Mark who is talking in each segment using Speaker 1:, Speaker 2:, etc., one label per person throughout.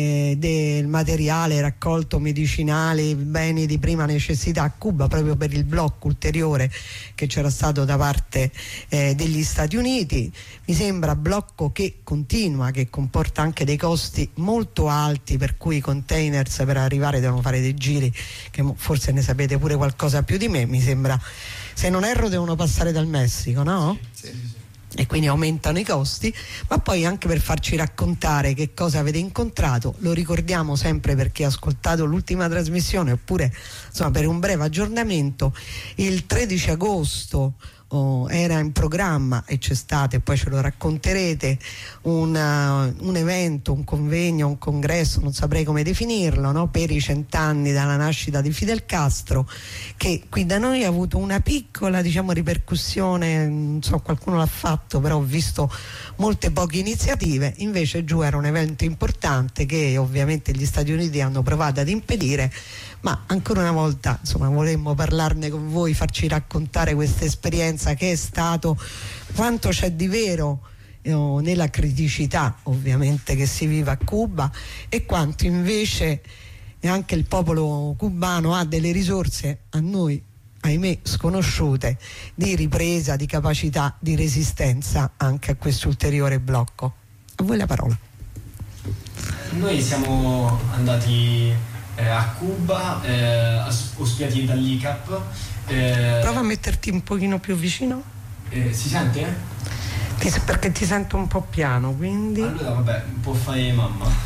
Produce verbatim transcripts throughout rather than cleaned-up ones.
Speaker 1: del materiale raccolto medicinale, beni di prima necessità a Cuba, proprio per il blocco ulteriore che c'era stato da parte eh, degli Stati Uniti. Mi sembra blocco che continua, che comporta anche dei costi molto alti, per cui i containers per arrivare devono fare dei giri che forse ne sapete pure qualcosa più di me. Mi sembra, se non erro, devono passare dal Messico, no?
Speaker 2: Sì, sì, sì.
Speaker 1: E quindi aumentano i costi, ma poi anche per farci raccontare che cosa avete incontrato. Lo ricordiamo sempre per chi ha ascoltato l'ultima trasmissione, oppure insomma per un breve aggiornamento. Il tredici agosto oh, era in programma, e c'è stato, e poi ce lo racconterete, una, un evento, un convegno, un congresso, non saprei come definirlo, no? Per i cent'anni dalla nascita di Fidel Castro, che qui da noi ha avuto una piccola, diciamo, ripercussione. Non so, qualcuno l'ha fatto, però ho visto molte poche iniziative. Invece giù era un evento importante che ovviamente gli Stati Uniti hanno provato ad impedire, ma ancora una volta insomma vorremmo parlarne con voi, farci raccontare questa esperienza, che è stato, quanto c'è di vero eh, nella criticità ovviamente che si vive a Cuba, e quanto invece anche il popolo cubano ha delle risorse a noi, ahimè, sconosciute, di ripresa, di capacità, di resistenza anche a questo ulteriore blocco. A voi la parola.
Speaker 3: Noi siamo andati eh, a Cuba, eh, ospitati dall'I C A P. Eh,
Speaker 1: Prova a metterti un pochino più vicino.
Speaker 3: Eh, si sente?
Speaker 1: Ti, perché ti sento un po' piano, quindi.
Speaker 3: Allora vabbè, può fare mamma.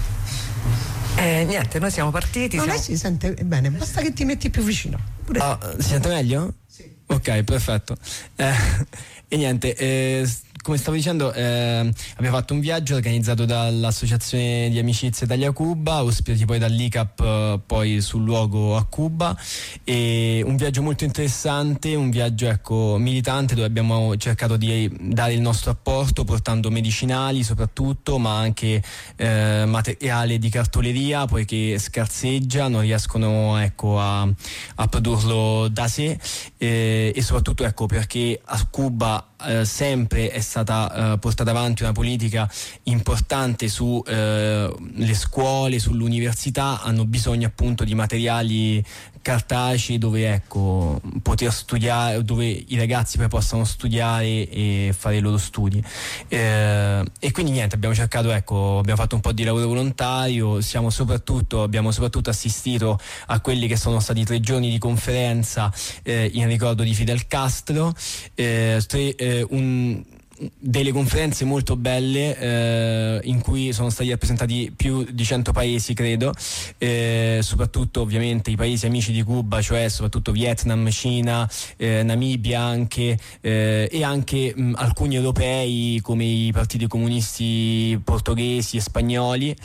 Speaker 2: Eh, niente, noi siamo partiti.
Speaker 1: No,
Speaker 2: siamo...
Speaker 1: lei si sente bene, basta che ti metti più vicino. Pure...
Speaker 4: Ah, si sente meglio?
Speaker 1: Sì.
Speaker 4: Ok, perfetto. Eh, e niente, eh, come stavo dicendo, eh, abbiamo fatto un viaggio organizzato dall'Associazione di Amicizia Italia-Cuba, ospitati poi dall'I C A P eh, poi sul luogo a Cuba, e un viaggio molto interessante, un viaggio ecco militante, dove abbiamo cercato di dare il nostro apporto portando medicinali soprattutto, ma anche eh, materiale di cartoleria, poiché scarseggia, non riescono ecco a, a produrlo da sé, eh, e soprattutto ecco perché a Cuba eh, sempre è stata eh, portata avanti una politica importante su eh, le scuole, sull'università, hanno bisogno appunto di materiali cartacei dove ecco poter studiare, dove i ragazzi poi possano studiare e fare i loro studi, eh, e quindi niente, abbiamo cercato ecco abbiamo fatto un po' di lavoro volontario, siamo soprattutto abbiamo soprattutto assistito a quelli che sono stati tre giorni di conferenza eh, in ricordo di Fidel Castro, eh, tre, eh, un delle conferenze molto belle eh, in cui sono stati rappresentati più di cento paesi credo, eh, soprattutto ovviamente i paesi amici di Cuba, cioè soprattutto Vietnam, Cina, eh, Namibia anche, eh, e anche mh, alcuni europei come i partiti comunisti portoghesi e spagnoli,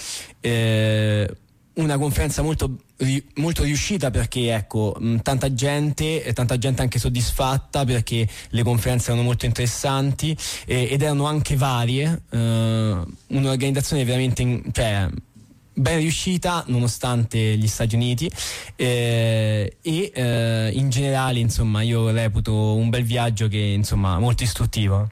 Speaker 4: eh, una conferenza molto molto riuscita perché ecco mh, tanta gente e tanta gente anche soddisfatta perché le conferenze erano molto interessanti e, ed erano anche varie, eh, un'organizzazione veramente in, cioè ben riuscita nonostante gli Stati Uniti, eh, e eh, in generale insomma io reputo un bel viaggio che insomma molto istruttivo.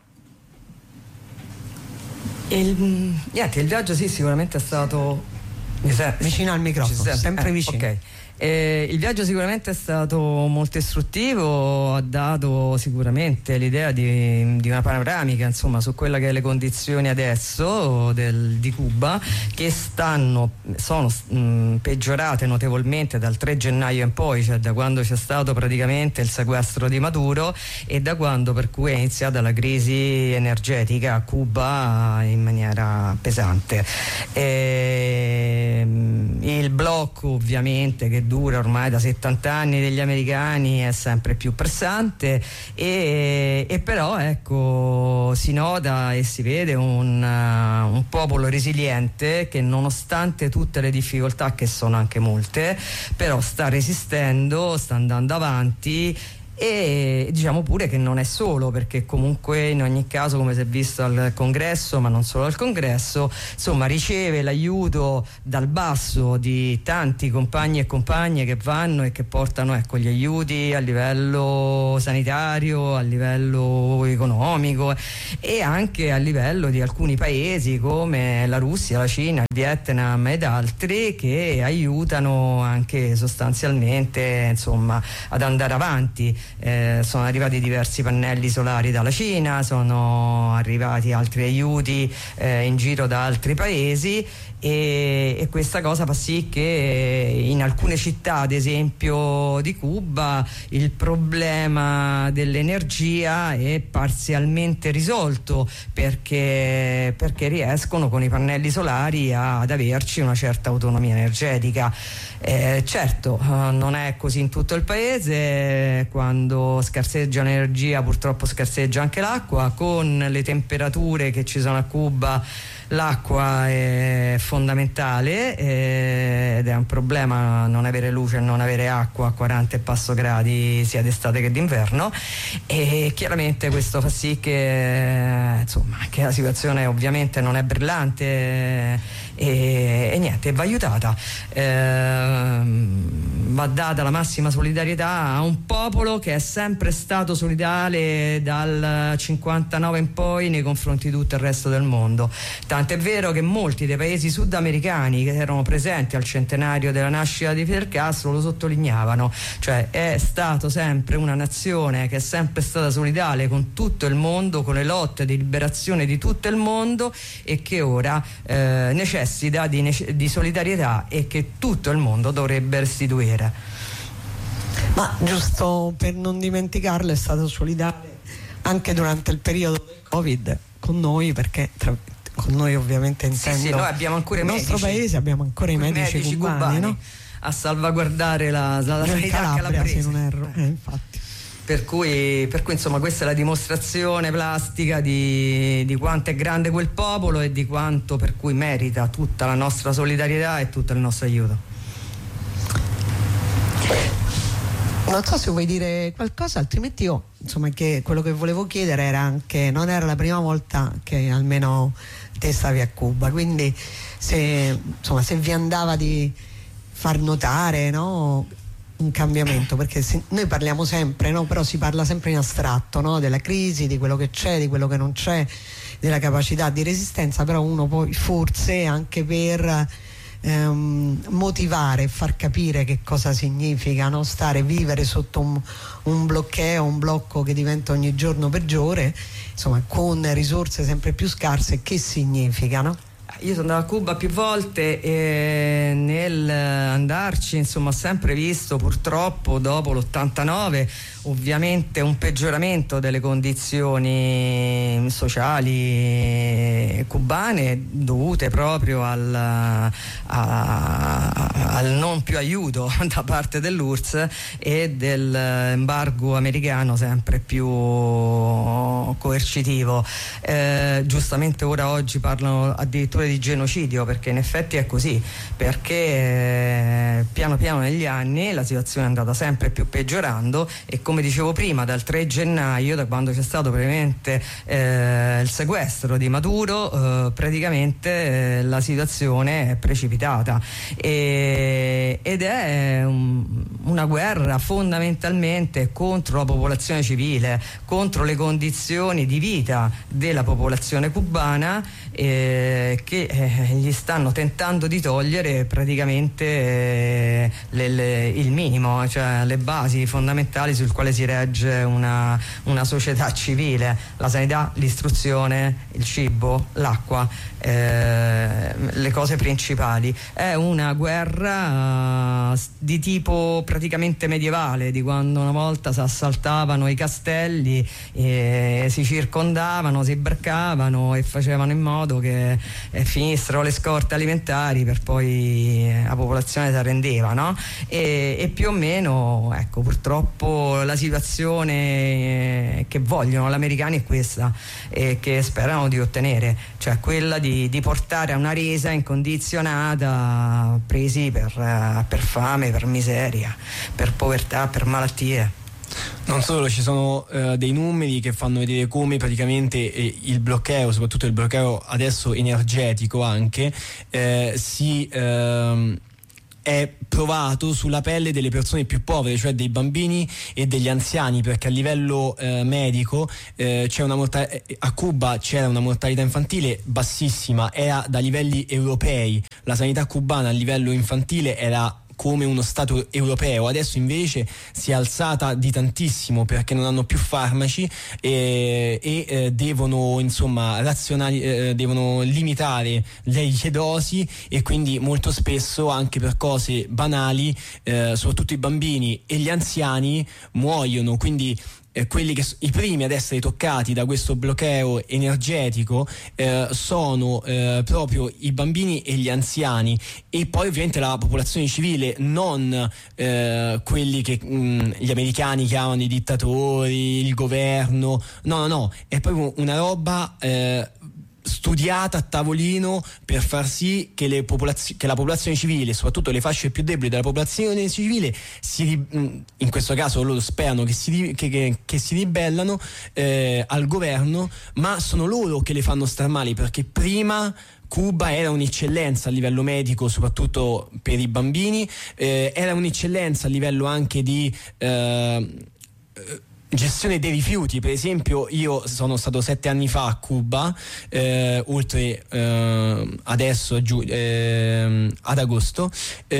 Speaker 2: Il, niente, il viaggio sì sicuramente è stato
Speaker 1: vicino al microfono, sempre
Speaker 2: eh,
Speaker 1: vicino.
Speaker 2: Ok. Eh, il viaggio sicuramente è stato molto istruttivo, ha dato sicuramente l'idea di, di una panoramica insomma su quella che è le condizioni adesso del, di Cuba, che stanno sono mh, peggiorate notevolmente dal tre gennaio in poi, cioè da quando c'è stato praticamente il sequestro di Maduro e da quando per cui è iniziata la crisi energetica a Cuba in maniera pesante. E, il blocco ovviamente che dura ormai da settanta anni degli americani è sempre più pressante, e, e però ecco si nota e si vede un, uh, un popolo resiliente che nonostante tutte le difficoltà, che sono anche molte, però sta resistendo, sta andando avanti e diciamo pure che non è solo, perché comunque in ogni caso, come si è visto al congresso, ma non solo al congresso, insomma riceve l'aiuto dal basso di tanti compagni e compagne che vanno e che portano, ecco, gli aiuti a livello sanitario, a livello economico e anche a livello di alcuni paesi come la Russia, la Cina, il Vietnam ed altri, che aiutano anche sostanzialmente, insomma, ad andare avanti. Eh, sono arrivati diversi pannelli solari dalla Cina, sono arrivati altri aiuti eh, in giro da altri paesi, e, e questa cosa fa sì che in alcune città, ad esempio di Cuba, il problema dell'energia è parzialmente risolto, perché, perché riescono con i pannelli solari ad averci una certa autonomia energetica. Eh, certo, non è così in tutto il paese. Quando scarseggia l'energia, purtroppo scarseggia anche l'acqua. Con le temperature che ci sono a Cuba, l'acqua è fondamentale eh, ed è un problema non avere luce e non avere acqua a quaranta e passo gradi sia d'estate che d'inverno, e chiaramente questo fa sì che, insomma, che la situazione ovviamente non è brillante e, e niente, va aiutata, eh, va data la massima solidarietà a un popolo che è sempre stato solidale dal cinquantanove in poi nei confronti di tutto il resto del mondo. Tant'è vero che molti dei paesi sudamericani che erano presenti al centenario della nascita di Fidel Castro lo sottolineavano, cioè è stato sempre una nazione che è sempre stata solidale con tutto il mondo, con le lotte di liberazione di tutto il mondo, e che ora eh, necessita di, nece- di solidarietà e che tutto il mondo dovrebbe restituire.
Speaker 1: Ma giusto per non dimenticarlo, è stato solidale anche durante il periodo del Covid con noi, perché tra con noi ovviamente intendo
Speaker 2: sì, sì, noi abbiamo ancora i
Speaker 1: nel
Speaker 2: medici,
Speaker 1: nostro paese abbiamo ancora i medici,
Speaker 2: medici
Speaker 1: cubani,
Speaker 2: cubani,
Speaker 1: no?
Speaker 2: A salvaguardare la, la, la sanità
Speaker 1: Calabria, se non erro,
Speaker 2: eh.
Speaker 1: eh, infatti.
Speaker 2: Per cui, per cui insomma questa è la dimostrazione plastica di, di quanto è grande quel popolo e di quanto per cui merita tutta la nostra solidarietà e tutto il nostro aiuto.
Speaker 1: Non so se vuoi dire qualcosa, altrimenti io, insomma, che quello che volevo chiedere era anche, non era la prima volta che almeno te stavi a Cuba, quindi se, insomma, se vi andava di far notare, no, un cambiamento, perché se, noi parliamo sempre, no, però si parla sempre in astratto, no, della crisi, di quello che c'è, di quello che non c'è, della capacità di resistenza, però uno poi forse anche per Ehm, motivare e far capire che cosa significa, no? Stare, vivere sotto un, un bloccheo, un blocco che diventa ogni giorno peggiore, insomma, con risorse sempre più scarse, che significa, no?
Speaker 2: Io sono andata a Cuba più volte e nel andarci, insomma, ho sempre visto, purtroppo dopo l'ottantanove, ovviamente un peggioramento delle condizioni sociali cubane dovute proprio al, a, al non più aiuto da parte dell'U R S S e dell'embargo americano sempre più coercitivo. Eh, giustamente ora oggi parlano addirittura di genocidio, perché in effetti è così, perché eh, piano piano negli anni la situazione è andata sempre più peggiorando e, come dicevo prima, dal tre gennaio, da quando c'è stato praticamente eh, il sequestro di Maduro, eh, praticamente eh, la situazione è precipitata e, ed è un, una guerra fondamentalmente contro la popolazione civile, contro le condizioni di vita della popolazione cubana, eh, che eh, gli stanno tentando di togliere praticamente eh, le, le, il minimo, cioè le basi fondamentali sul quale si regge una, una società civile: la sanità, l'istruzione, il cibo, l'acqua, eh, le cose principali. È una guerra uh, di tipo praticamente medievale, di quando una volta si assaltavano i castelli, e si circondavano, si braccavano e facevano in modo che eh, finissero le scorte alimentari, per poi eh, la popolazione si arrendeva, no? E, e più o meno, ecco, purtroppo la situazione eh, che vogliono gli americani è questa, e che sperano di ottenere, cioè quella di, di portare a una resa incondizionata, presi per, uh, per fame, per miseria, per povertà, per malattie.
Speaker 4: Non solo, ci sono uh, dei numeri che fanno vedere come praticamente eh, il bloccao, soprattutto il bloccao adesso energetico anche, eh, si eh, è provato sulla pelle delle persone più povere, cioè dei bambini e degli anziani, perché a livello eh, medico eh, c'è una morta- a Cuba c'era una mortalità infantile bassissima, era da livelli europei, la sanità cubana a livello infantile era come uno stato europeo, adesso invece si è alzata di tantissimo perché non hanno più farmaci e, e eh, devono insomma razionali, eh, devono limitare le, le dosi, e quindi molto spesso anche per cose banali eh, soprattutto i bambini e gli anziani muoiono, quindi Eh, quelli che i primi ad essere toccati da questo bloccao energetico eh, sono eh, proprio i bambini e gli anziani, e poi ovviamente la popolazione civile, non eh, quelli che mh, gli americani chiamano i dittatori, il governo, no no no, è proprio una roba eh, studiata a tavolino per far sì che, le popolaz- che la popolazione civile, soprattutto le fasce più deboli della popolazione civile, si ri- in questo caso loro sperano che si, ri- che, che, che si ribellano eh, al governo, ma sono loro che le fanno star male, perché prima Cuba era un'eccellenza a livello medico, soprattutto per i bambini, eh, era un'eccellenza a livello anche di eh, gestione dei rifiuti. Per esempio, io sono stato sette anni fa a Cuba, eh, oltre eh, adesso giù, eh, ad agosto,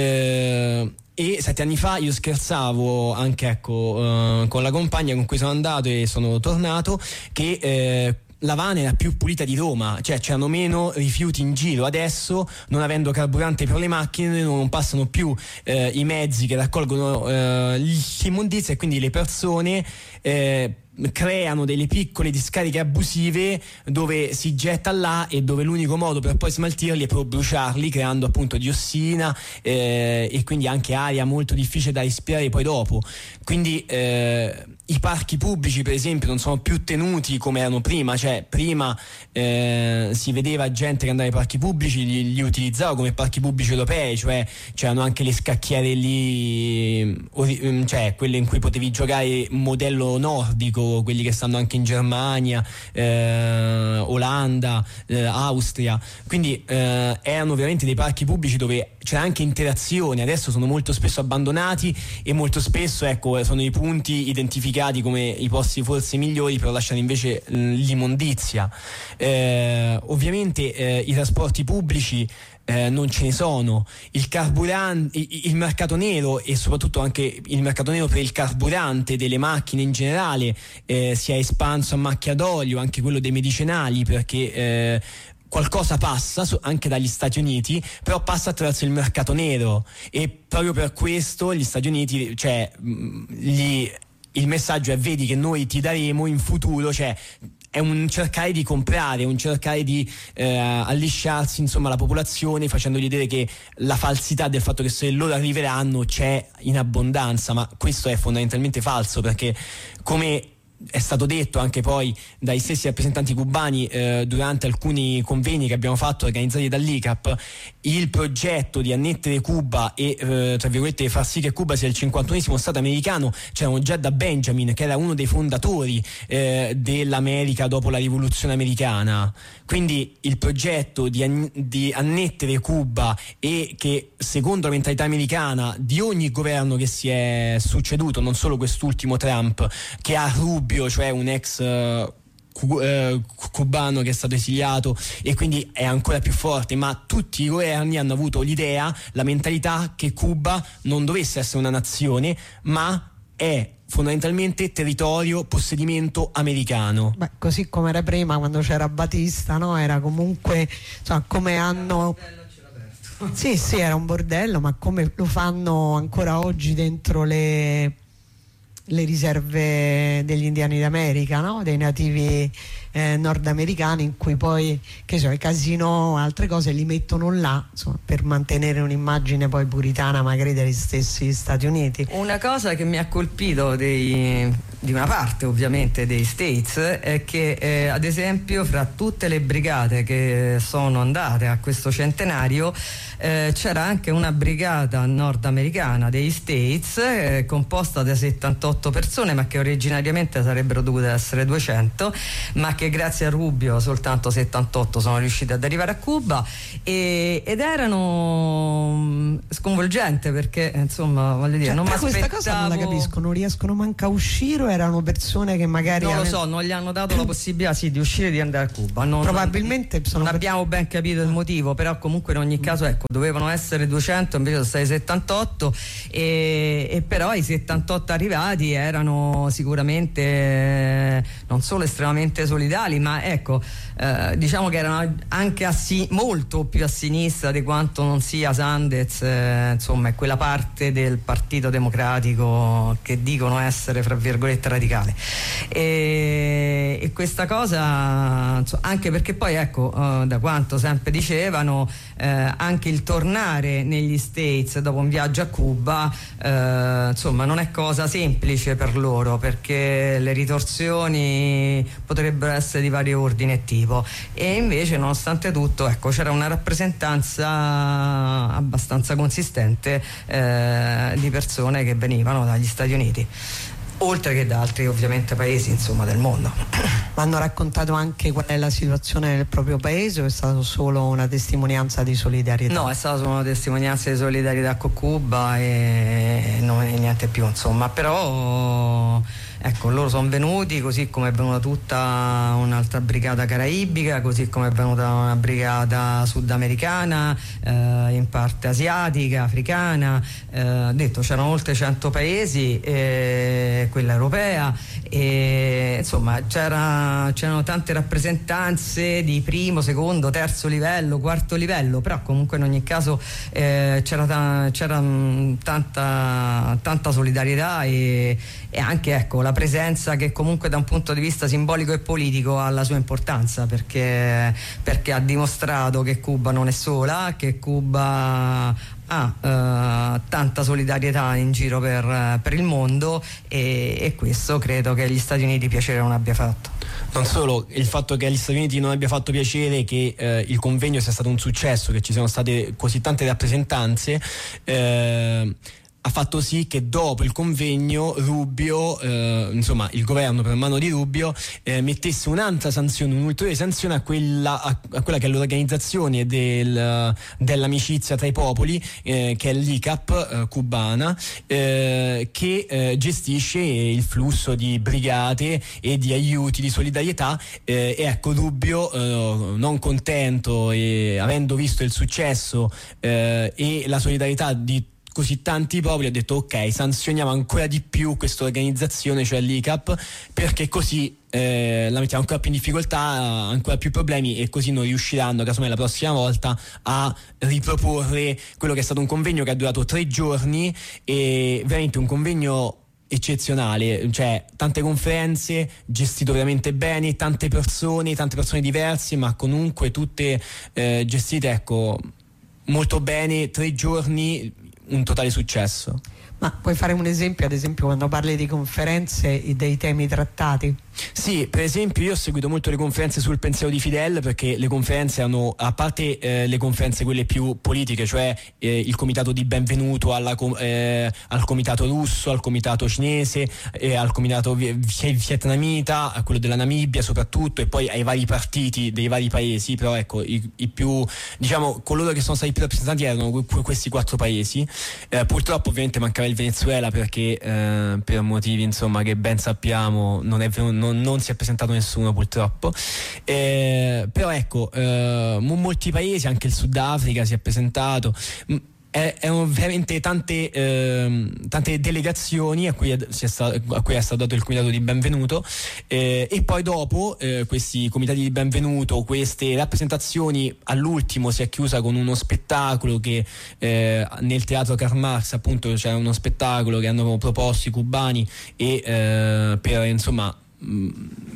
Speaker 4: eh, e sette anni fa io scherzavo anche ecco eh, con la compagna con cui sono andato e sono tornato che eh, l'Havana era più pulita di Roma, cioè c'erano meno rifiuti in giro. Adesso, non avendo carburante per le macchine, non passano più eh, i mezzi che raccolgono eh, l'immondizia, e quindi le persone eh, creano delle piccole discariche abusive dove si getta là, e dove l'unico modo per poi smaltirli è proprio bruciarli, creando appunto diossina eh, e quindi anche aria molto difficile da respirare poi dopo. Quindi eh, i parchi pubblici per esempio non sono più tenuti come erano prima, cioè prima eh, si vedeva gente che andava ai parchi pubblici, li, li utilizzava come parchi pubblici europei, cioè c'erano anche le scacchiere lì, cioè quelle in cui potevi giocare modello nordico, quelli che stanno anche in Germania, eh, Olanda, eh, Austria, quindi eh, erano veramente dei parchi pubblici dove c'era anche interazione. Adesso sono molto spesso abbandonati e molto spesso ecco sono i punti identificati come i posti forse migliori per lasciare invece l'immondizia. Eh, ovviamente eh, i trasporti pubblici Eh, non ce ne sono, il carburante, il, il mercato nero, e soprattutto anche il mercato nero per il carburante delle macchine in generale eh, si è espanso a macchia d'olio, anche quello dei medicinali, perché eh, qualcosa passa anche dagli Stati Uniti, però passa attraverso il mercato nero, e proprio per questo gli Stati Uniti, cioè gli, il messaggio è: vedi che noi ti daremo in futuro, cioè è un cercare di comprare, un cercare di eh, allisciarsi insomma la popolazione, facendogli vedere che la falsità del fatto che se loro arriveranno c'è in abbondanza, ma questo è fondamentalmente falso, perché come è stato detto anche poi dai stessi rappresentanti cubani eh, durante alcuni convegni che abbiamo fatto organizzati dall'I C A P, il progetto di annettere Cuba e eh, tra virgolette far sì che Cuba sia il cinquantunesimo stato americano c'erano già da Benjamin, che era uno dei fondatori eh, dell'America dopo la rivoluzione americana. Quindi il progetto di, an- di annettere Cuba, e che secondo la mentalità americana di ogni governo che si è succeduto, non solo quest'ultimo Trump che ha Rubio, cioè un ex uh, cu- uh, cubano che è stato esiliato e quindi è ancora più forte, ma tutti i governi hanno avuto l'idea, la mentalità che Cuba non dovesse essere una nazione, ma è fondamentalmente territorio, possedimento americano.
Speaker 1: Beh, così come era prima quando c'era Batista, no? Era comunque, insomma, come hanno sì sì era un bordello, ma come lo fanno ancora oggi dentro le le riserve degli indiani d'America, no? Dei nativi eh, nordamericani, in cui poi che so, i casinò, altre cose li mettono là, insomma, per mantenere un'immagine poi puritana magari degli stessi Stati Uniti.
Speaker 2: Una cosa che mi ha colpito dei, di una parte ovviamente dei States è che eh, ad esempio fra tutte le brigate che sono andate a questo centenario eh, c'era anche una brigata nordamericana dei States eh, composta da settantotto persone, ma che originariamente sarebbero dovute essere duecento, ma che grazie a Rubio soltanto settantotto sono riusciti ad arrivare a Cuba, e, ed erano mh, sconvolgente perché insomma voglio dire,
Speaker 1: cioè,
Speaker 2: non mi aspettavo.
Speaker 1: Questa cosa non la capisco, non riescono manco a uscire, o erano persone che magari
Speaker 2: non lo
Speaker 1: ave...
Speaker 2: so, non gli hanno dato la possibilità sì di uscire e di andare a Cuba, non,
Speaker 1: probabilmente sono
Speaker 2: non abbiamo ben capito il motivo, però comunque in ogni caso ecco, dovevano essere duecento, invece sono stati settantotto, e, e però i settantotto arrivati erano sicuramente eh, non solo estremamente solidali, ma ecco eh, diciamo che erano anche a si- molto più a sinistra di quanto non sia Sanders, eh, insomma è quella parte del Partito Democratico che dicono essere fra virgolette radicale, e, e questa cosa insomma, anche perché poi ecco eh, da quanto sempre dicevano eh, anche il tornare negli States dopo un viaggio a Cuba eh, insomma non è cosa semplice per loro, perché le ritorsioni potrebbero essere di vario ordine e tipo, e invece nonostante tutto ecco c'era una rappresentanza abbastanza consistente eh, di persone che venivano dagli Stati Uniti, oltre che da altri ovviamente paesi insomma del mondo.
Speaker 1: Ma hanno raccontato anche qual è la situazione nel proprio paese, o è stato solo una testimonianza di solidarietà?
Speaker 2: No, è stata solo una testimonianza di solidarietà con Cuba e, no, e niente più insomma, però ecco loro sono venuti, così come è venuta tutta un'altra brigata caraibica, così come è venuta una brigata sudamericana, eh, in parte asiatica, africana, eh, detto c'erano oltre cento paesi, eh, quella europea, e insomma c'era, c'erano tante rappresentanze di primo, secondo, terzo livello, quarto livello, però comunque in ogni caso eh, c'era, ta- c'era mh, tanta, tanta solidarietà e, e anche ecco la presenza che comunque da un punto di vista simbolico e politico ha la sua importanza, perché, perché ha dimostrato che Cuba non è sola, che Cuba ha eh, tanta solidarietà in giro per, per il mondo, e, e questo credo che agli Stati Uniti piacere non abbia fatto.
Speaker 4: Non solo, il fatto che agli Stati Uniti non abbia fatto piacere che eh, il convegno sia stato un successo, che ci siano state così tante rappresentanze, eh, ha fatto sì che dopo il convegno Rubio, eh, insomma il governo per mano di Rubio, eh, mettesse un'altra sanzione, un'ulteriore sanzione a quella, a, a quella che è l'organizzazione del, dell'amicizia tra i popoli, eh, che è l'I C A P eh, cubana, eh, che eh, gestisce il flusso di brigate e di aiuti di solidarietà, eh, e ecco Rubio, eh, non contento e avendo visto il successo eh, e la solidarietà di così tanti popoli, ha detto ok, sanzioniamo ancora di più questa organizzazione, cioè l'I C A P, perché così eh, la mettiamo ancora più in difficoltà, ancora più problemi, e così non riusciranno casomai la prossima volta a riproporre quello che è stato un convegno che ha durato tre giorni, e veramente un convegno eccezionale, cioè tante conferenze, gestito veramente bene, tante persone, tante persone diverse, ma comunque tutte eh, gestite ecco molto bene, tre giorni, un totale successo.
Speaker 1: Ma puoi fare un esempio, ad esempio quando parli di conferenze, dei temi trattati?
Speaker 4: Sì, per esempio io ho seguito molto le conferenze sul pensiero di Fidel, perché le conferenze hanno, a parte eh, le conferenze quelle più politiche, cioè eh, il comitato di benvenuto alla, eh, al comitato russo, al comitato cinese, eh, al comitato vietnamita, a quello della Namibia soprattutto, e poi ai vari partiti dei vari paesi, però ecco i, i più, diciamo, coloro che sono stati più rappresentati erano questi quattro paesi. Eh, purtroppo ovviamente mancava il Venezuela, perché eh, per motivi insomma che ben sappiamo non è venuto, non, non si è presentato nessuno purtroppo, eh, però ecco eh, molti paesi, anche il Sudafrica si è presentato. Erano veramente tante, eh, tante delegazioni a cui, è, si è stato, a cui è stato dato il comitato di benvenuto, eh, e poi dopo eh, questi comitati di benvenuto, queste rappresentazioni, all'ultimo si è chiusa con uno spettacolo che eh, nel teatro Karl Marx appunto c'era uno spettacolo che hanno proposto i cubani, e eh, per insomma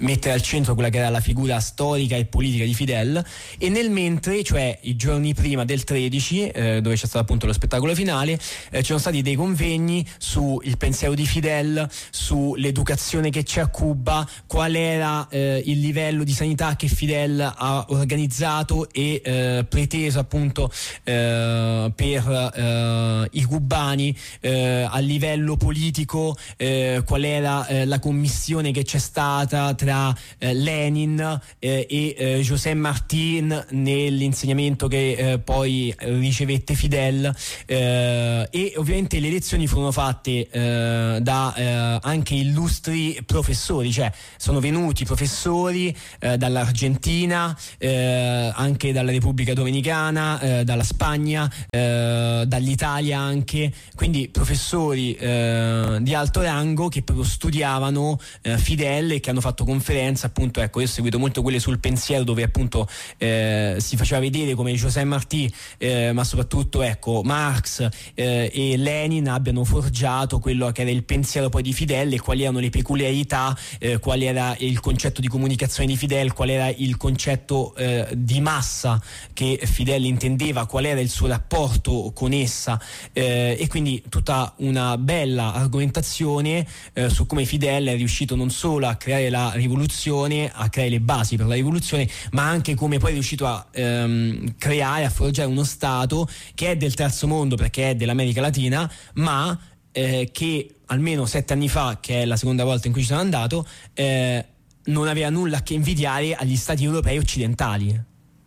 Speaker 4: mettere al centro quella che era la figura storica e politica di Fidel, e nel mentre, cioè i giorni prima del tredici, eh, dove c'è stato appunto lo spettacolo finale, eh, ci sono stati dei convegni sul pensiero di Fidel, sull'educazione che c'è a Cuba, qual era eh, il livello di sanità che Fidel ha organizzato e eh, preteso appunto eh, per eh, i cubani, eh, a livello politico, eh, qual era eh, la commissione che c'è stata tra eh, Lenin eh, e eh, José Martín nell'insegnamento che eh, poi ricevette Fidel, eh, e ovviamente le lezioni furono fatte eh, da eh, anche illustri professori, cioè sono venuti professori eh, dall'Argentina, eh, anche dalla Repubblica Dominicana, eh, dalla Spagna, eh, dall'Italia anche, quindi professori eh, di alto rango che proprio studiavano eh, Fidel e che hanno fatto conferenze, appunto. Ecco, io ho seguito molto quelle sul pensiero, dove appunto eh, si faceva vedere come José Martí, eh, ma soprattutto ecco Marx eh, e Lenin abbiano forgiato quello che era il pensiero poi di Fidel, e quali erano le peculiarità, eh, qual era il concetto di comunicazione di Fidel, qual era il concetto eh, di massa che Fidel intendeva, qual era il suo rapporto con essa, eh, e quindi tutta una bella argomentazione eh, su come Fidel è riuscito non solo a creare la rivoluzione, a creare le basi per la rivoluzione, ma anche come poi è riuscito a ehm, creare, a forgiare uno Stato che è del terzo mondo perché è dell'America Latina, ma eh, che almeno sette anni fa, che è la seconda volta in cui ci sono andato, eh, non aveva nulla a che invidiare agli stati europei occidentali.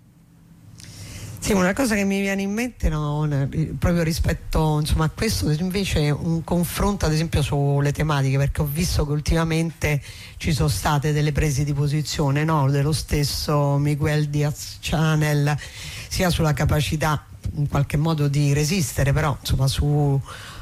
Speaker 1: Sì, una cosa che mi viene in mente, no, proprio rispetto insomma a questo, invece un confronto ad esempio sulle tematiche, perché ho visto che ultimamente ci sono state delle prese di posizione, no, dello stesso Miguel Díaz-Canel, sia sulla capacità in qualche modo di resistere, però insomma su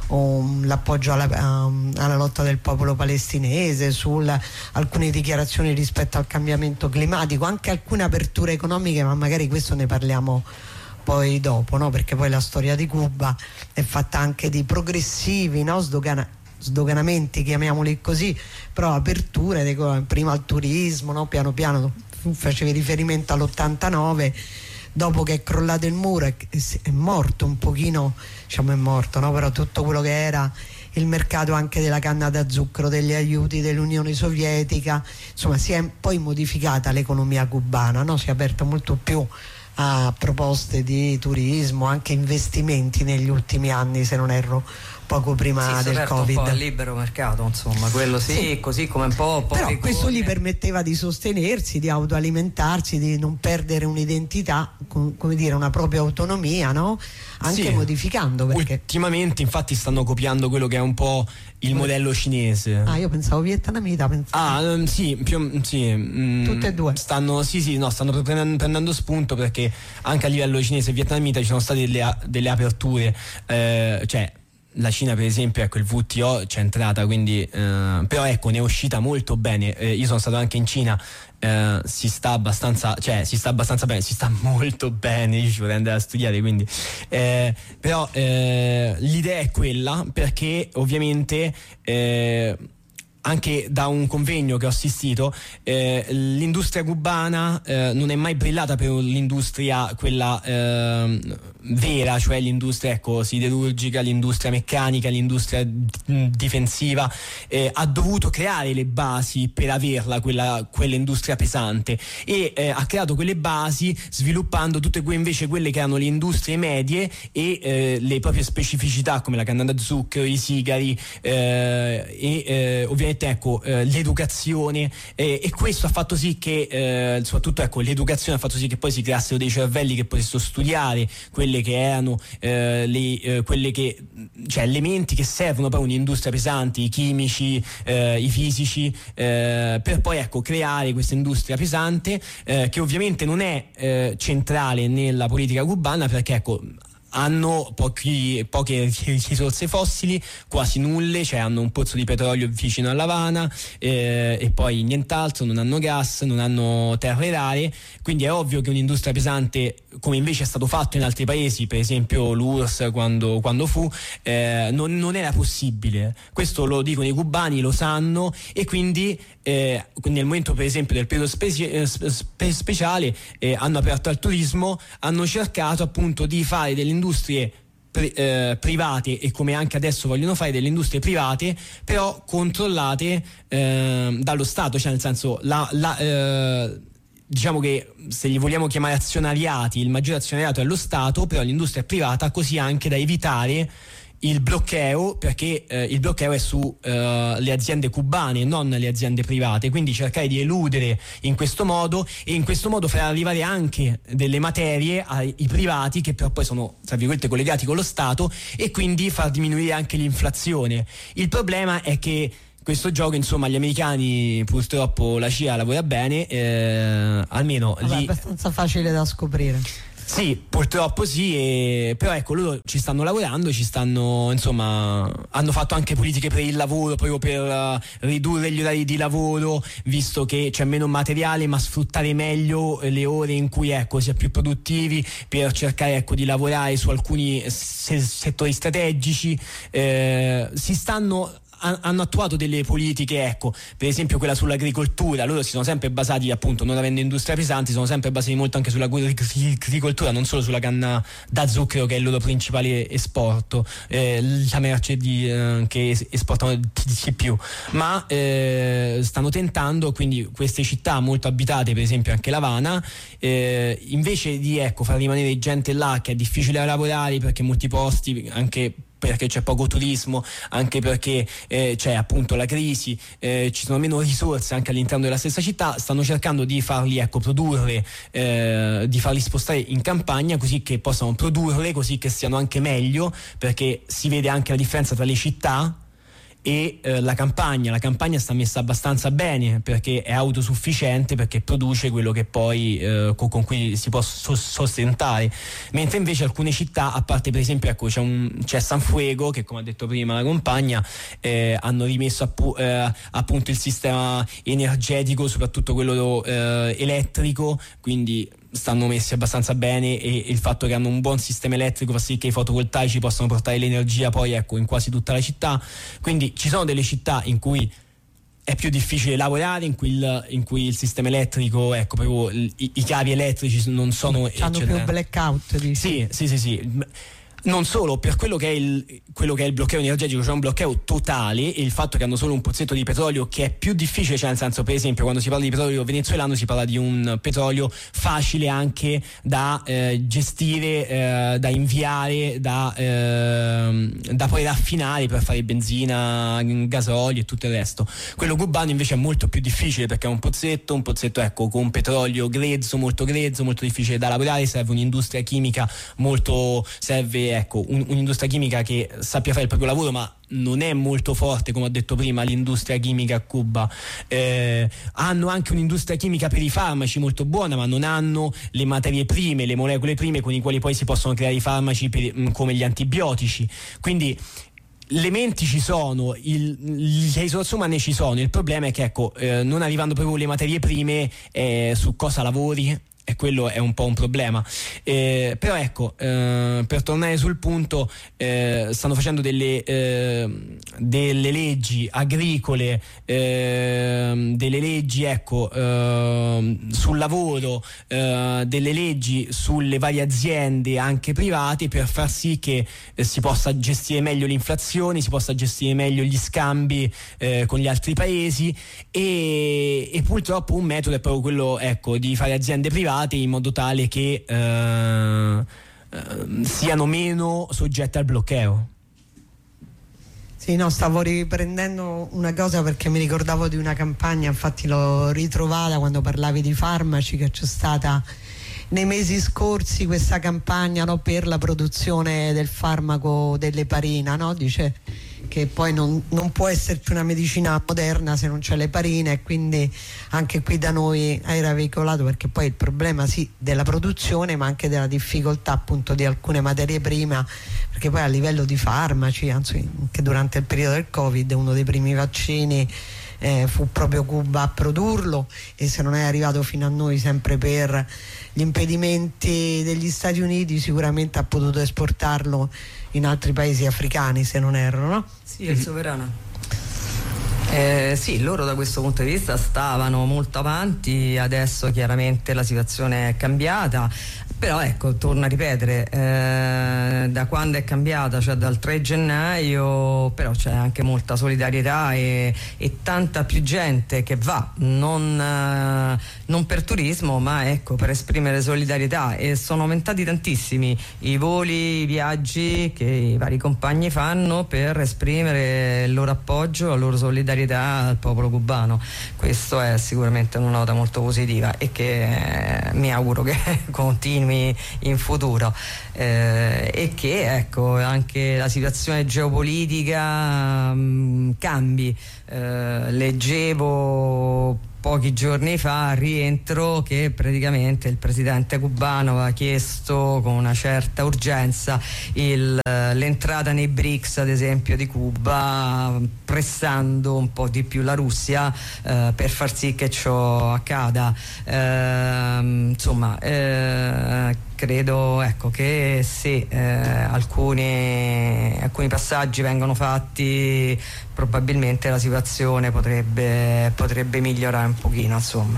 Speaker 1: Um, l'appoggio alla, um, alla lotta del popolo palestinese, su alcune dichiarazioni rispetto al cambiamento climatico, anche alcune aperture economiche, ma magari questo ne parliamo poi dopo, no? Perché poi la storia di Cuba è fatta anche di progressivi, no? Sdogana- sdoganamenti, chiamiamoli così, però aperture, dico, prima al turismo, no? Piano piano, tu facevi riferimento all'ottantanove, dopo che è crollato il muro è, è morto un pochino, diciamo è morto, no? Però tutto quello che era il mercato anche della canna da zucchero, degli aiuti dell'Unione Sovietica, insomma si è poi modificata l'economia cubana, no? Si è aperta molto più a proposte di turismo, anche investimenti negli ultimi anni, se non erro poco prima
Speaker 2: sì,
Speaker 1: del Covid.
Speaker 2: Un po' al libero mercato, insomma, quello sì, sì. Così come un po', po
Speaker 1: però questo gli permetteva di sostenersi, di autoalimentarsi, di non perdere un'identità, come dire, una propria autonomia, no? Anche sì, modificando, perché
Speaker 4: ultimamente infatti stanno copiando quello che è un po' il modello cinese.
Speaker 1: Ah, io pensavo vietnamita, pensavo.
Speaker 4: Ah, um, sì, più, sì mm,
Speaker 1: tutte e due.
Speaker 4: Stanno, sì, sì, no, stanno prendendo, prendendo spunto, perché anche a livello cinese e vietnamita ci sono state delle, delle aperture, eh, cioè la Cina per esempio, ecco, il W T O c'è entrata, quindi eh, però ecco ne è uscita molto bene. Eh, io sono stato anche in Cina, eh, si sta abbastanza, cioè si sta abbastanza bene, si sta molto bene, io ci vorrei andare a studiare, quindi eh, però eh, l'idea è quella, perché ovviamente eh, anche da un convegno che ho assistito, eh, l'industria cubana eh, non è mai brillata per l'industria quella eh, vera, cioè l'industria ecco siderurgica, l'industria meccanica, l'industria d- difensiva, eh, ha dovuto creare le basi per averla quella, quell'industria pesante, e eh, ha creato quelle basi sviluppando tutte que- invece quelle che erano le industrie medie e eh, le proprie specificità, come la canna da zucchero, i sigari, eh, e eh, ovviamente ecco eh, l'educazione, eh, e questo ha fatto sì che eh, soprattutto ecco l'educazione ha fatto sì che poi si creassero dei cervelli che potessero studiare quelle che erano eh, le, eh, quelle che cioè elementi che servono poi un'industria pesante, i chimici, eh, i fisici, eh, per poi ecco creare questa industria pesante, eh, che ovviamente non è eh, centrale nella politica cubana, perché ecco hanno pochi, poche risorse fossili, quasi nulle, cioè hanno un pozzo di petrolio vicino a La Habana eh, e poi nient'altro, non hanno gas, non hanno terre rare, quindi è ovvio che un'industria pesante, come invece è stato fatto in altri paesi, per esempio l'U R S S quando, quando fu, eh, non, non era possibile. Questo lo dicono i cubani, lo sanno, e quindi, eh, quindi nel momento per esempio del periodo specie, spe, speciale eh, hanno aperto al turismo, hanno cercato appunto di fare delle industrie Pri, eh, private, e come anche adesso vogliono fare delle industrie private però controllate eh, dallo Stato, cioè nel senso la, la, eh, diciamo che se li vogliamo chiamare azionariati, il maggiore azionariato è lo Stato, però l'industria è privata, così anche da evitare il bloqueo, perché eh, il bloqueo è su eh, le aziende cubane, non le aziende private, quindi cercare di eludere in questo modo, e in questo modo far arrivare anche delle materie ai, ai privati, che però poi sono tra virgolette collegati con lo Stato, e quindi far diminuire anche l'inflazione. Il problema è che questo gioco, insomma, gli americani, purtroppo la C I A lavora bene, eh, almeno
Speaker 1: Vabbè,
Speaker 4: lì
Speaker 1: è abbastanza facile da scoprire.
Speaker 4: Sì, purtroppo sì, e, però ecco, loro ci stanno lavorando, ci stanno, insomma, hanno fatto anche politiche per il lavoro, proprio per uh, ridurre gli orari di lavoro, visto che c'è meno materiale, ma sfruttare meglio le ore in cui, ecco, si è più produttivi, per cercare, ecco, di lavorare su alcuni se- settori strategici. Eh, si stanno hanno attuato delle politiche, ecco, per esempio quella sull'agricoltura. Loro si sono sempre basati, appunto, non avendo industria pesante, si sono sempre basati molto anche sull'agricoltura, non solo sulla canna da zucchero, che è il loro principale esporto, eh, la merce di, eh, che esportano di più, ma eh, stanno tentando, quindi queste città molto abitate, per esempio anche La Habana, eh, invece di, ecco, far rimanere gente là che è difficile lavorare, perché molti posti, anche perché c'è poco turismo, anche perché eh, c'è appunto la crisi, eh, ci sono meno risorse anche all'interno della stessa città, stanno cercando di farli, ecco, produrre, eh, di farli spostare in campagna, così che possano produrre, così che siano anche meglio, perché si vede anche la differenza tra le città e eh, la campagna. La campagna sta messa abbastanza bene, perché è autosufficiente, perché produce quello che poi eh, con, con cui si può so- sostentare, mentre invece alcune città, a parte per esempio, ecco, c'è, un, c'è San Fuego, che come ha detto prima la compagna, eh, hanno rimesso appu- eh, appunto il sistema energetico, soprattutto quello eh, elettrico, quindi stanno messi abbastanza bene, e il fatto che hanno un buon sistema elettrico fa sì che i fotovoltaici possano portare l'energia poi, ecco, in quasi tutta la città. Quindi ci sono delle città in cui è più difficile lavorare, in cui il, in cui il sistema elettrico, ecco, proprio i, i cavi elettrici non sono,
Speaker 1: hanno più blackout, dici?
Speaker 4: Sì, sì, sì, sì. Non solo, per quello che è il, quello che è il bloccao energetico, c'è un bloccao totale, e il fatto che hanno solo un pozzetto di petrolio, che è più difficile, cioè nel senso, per esempio, quando si parla di petrolio venezuelano si parla di un petrolio facile anche da eh, gestire, eh, da inviare, da, eh, da poi raffinare per fare benzina, gasolio e tutto il resto. Quello cubano invece è molto più difficile, perché è un pozzetto, un pozzetto, ecco, con petrolio grezzo, molto grezzo, molto difficile da lavorare, serve un'industria chimica molto, serve, ecco, un, un'industria chimica che sappia fare il proprio lavoro, ma non è molto forte, come ho detto prima, l'industria chimica a Cuba. Eh, hanno anche un'industria chimica per i farmaci molto buona, ma non hanno le materie prime, le molecole prime con i quali poi si possono creare i farmaci per, come gli antibiotici. Quindi le menti ci sono, il, le risorse umane ci sono, il problema è che, ecco, eh, non arrivando proprio le materie prime, eh, su cosa lavori, e quello è un po' un problema. Eh, però ecco, eh, per tornare sul punto, eh, stanno facendo delle, eh, delle leggi agricole, eh, delle leggi, ecco, eh, sul lavoro, eh, delle leggi sulle varie aziende anche private, per far sì che eh, si possa gestire meglio l'inflazione, si possa gestire meglio gli scambi eh, con gli altri paesi, e, e purtroppo un metodo è proprio quello, ecco, di fare aziende private in modo tale che eh, eh, siano meno soggette al bloqueo.
Speaker 1: Sì, no, stavo riprendendo una cosa perché mi ricordavo di una campagna, infatti l'ho ritrovata quando parlavi di farmaci, che c'è stata nei mesi scorsi questa campagna, no, per la produzione del farmaco dell'eparina, no? Dice che poi non, non può esserci una medicina moderna se non c'è l'eparina, e quindi anche qui da noi era veicolato, perché poi il problema sì della produzione ma anche della difficoltà appunto di alcune materie prime, perché poi a livello di farmaci, anzi anche durante il periodo del Covid uno dei primi vaccini eh, fu proprio Cuba a produrlo, e se non è arrivato fino a noi sempre per gli impedimenti degli Stati Uniti sicuramente ha potuto esportarlo in altri paesi africani, se non erro, no?
Speaker 2: Sì, è sovrana. Eh, sì, loro da questo punto di vista stavano molto avanti, adesso chiaramente la situazione è cambiata, però ecco, torno a ripetere, eh, da quando è cambiata, cioè dal tre gennaio, però c'è anche molta solidarietà e, e tanta più gente che va, non, eh, non per turismo, ma ecco, per esprimere solidarietà, e sono aumentati tantissimi i voli, i viaggi che i vari compagni fanno per esprimere il loro appoggio, la loro solidarietà al popolo cubano. Questo è sicuramente una nota molto positiva e che eh, mi auguro che continui in futuro, eh, e che ecco anche la situazione geopolitica mh, cambi. Eh, leggevo pochi giorni fa al rientro che praticamente il presidente cubano aveva chiesto con una certa urgenza il, l'entrata nei BRICS, ad esempio, di Cuba, pressando un po' di più la Russia eh, per far sì che ciò accada. Eh, insomma, eh, credo ecco che se eh, alcuni, alcuni passaggi vengono fatti, probabilmente la situazione potrebbe, potrebbe migliorare un pochino, insomma.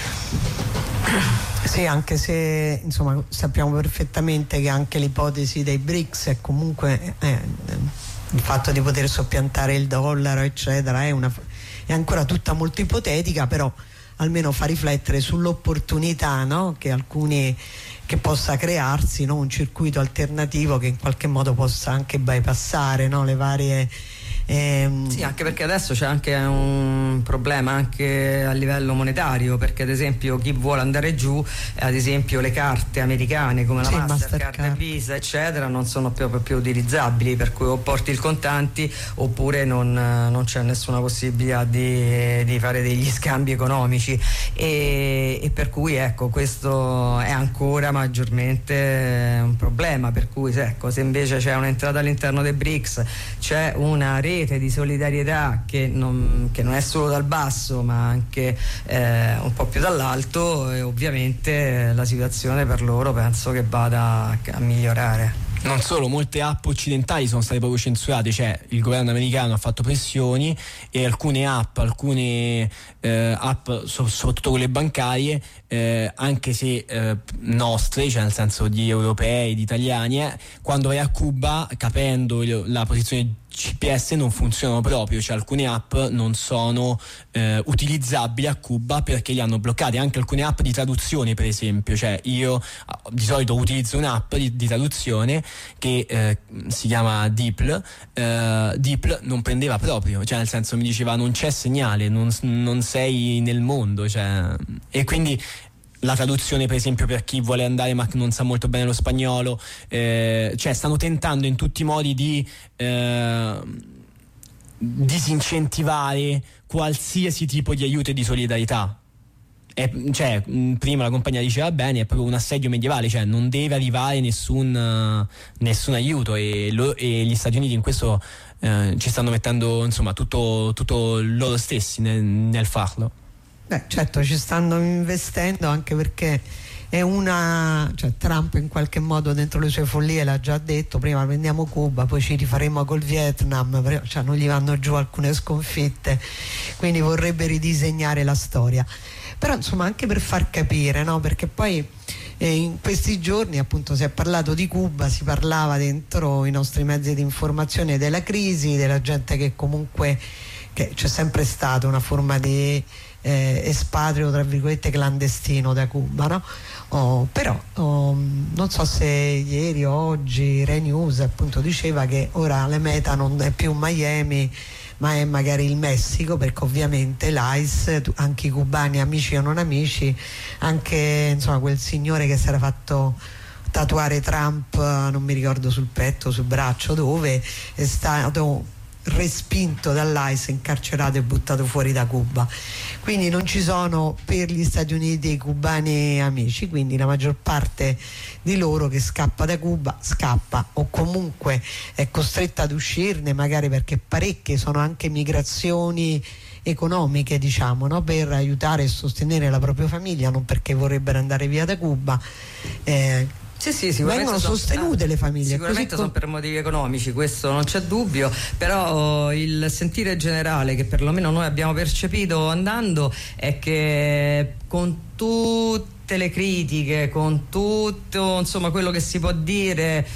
Speaker 1: Sì, anche se insomma sappiamo perfettamente che anche l'ipotesi dei BRICS è comunque eh, il fatto di poter soppiantare il dollaro eccetera è, una, è ancora tutta molto ipotetica, però almeno fa riflettere sull'opportunità, no? Che alcuni che possa crearsi, no? Un circuito alternativo che in qualche modo possa anche bypassare, no? Le varie ehm...
Speaker 2: sì, anche perché adesso c'è anche un problema anche a livello monetario, perché ad esempio chi vuole andare giù, ad esempio le carte americane come la
Speaker 1: sì,
Speaker 2: Mastercard,
Speaker 1: Mastercard,
Speaker 2: Visa eccetera non sono più, più utilizzabili, per cui o porti il contanti oppure non, non c'è nessuna possibilità di, di fare degli scambi economici, e, e per cui ecco questo è ancora maggiormente un problema, per cui se, ecco, se invece c'è un'entrata all'interno dei BRICS, c'è una rete di solidarietà che non, che non è solo dal basso ma anche eh, un po' più dall'alto, e ovviamente la situazione per loro penso che vada a migliorare.
Speaker 4: Non solo, molte app occidentali sono state proprio censurate, cioè il governo americano ha fatto pressioni e alcune app, alcune eh, app, so, soprattutto quelle bancarie, eh, anche se eh, nostre, cioè nel senso di europei, di italiani, eh, quando vai a Cuba, capendo la posizione G P S, non funzionano proprio, cioè alcune app non sono eh, utilizzabili a Cuba perché li hanno bloccati, anche alcune app di traduzione, per esempio, cioè io di solito utilizzo un'app di, di traduzione che eh, si chiama Deepl, eh, Deepl non prendeva proprio, cioè nel senso mi diceva non c'è segnale, non, non sei nel mondo, cioè, e quindi la traduzione per esempio per chi vuole andare ma non sa molto bene lo spagnolo, eh, cioè stanno tentando in tutti i modi di eh, disincentivare qualsiasi tipo di aiuto e di solidarietà. È, cioè, prima la compagnia diceva bene, è proprio un assedio medievale, cioè non deve arrivare nessun, uh, nessun aiuto, e, lo, e gli Stati Uniti in questo uh, ci stanno mettendo insomma tutto, tutto loro stessi nel, nel farlo.
Speaker 1: Beh, certo, ci stanno investendo, anche perché è una, cioè Trump in qualche modo dentro le sue follie l'ha già detto, prima prendiamo Cuba, poi ci rifaremo col Vietnam, cioè non gli vanno giù alcune sconfitte, quindi vorrebbe ridisegnare la storia. Però insomma anche per far capire, no? Perché poi eh, in questi giorni appunto si è parlato di Cuba, si parlava dentro i nostri mezzi di informazione della crisi, della gente che comunque, che c'è sempre stata una forma di eh, espatrio tra virgolette clandestino da Cuba, no? Oh, però oh, non so se ieri o oggi Rai News appunto diceva che ora la meta non è più Miami ma è magari il Messico, perché ovviamente l'I C E, anche i cubani, amici o non amici, anche insomma quel signore che si era fatto tatuare Trump, non mi ricordo sul petto, sul braccio dove, è stato respinto dall'A I S, incarcerato e buttato fuori da Cuba. Quindi non ci sono per gli Stati Uniti i cubani amici, quindi la maggior parte di loro che scappa da Cuba scappa o comunque è costretta ad uscirne, magari perché parecchie sono anche migrazioni economiche, diciamo, no? Per aiutare e sostenere la propria famiglia, non perché vorrebbero andare via da Cuba. Eh,
Speaker 2: Sì, sì, sicuramente
Speaker 1: vengono
Speaker 2: sono,
Speaker 1: sostenute
Speaker 2: ah,
Speaker 1: le famiglie.
Speaker 2: Sicuramente
Speaker 1: Così
Speaker 2: sono per motivi economici, questo non c'è dubbio, però il sentire generale che perlomeno noi abbiamo percepito andando è che con tutte le critiche, con tutto insomma quello che si può dire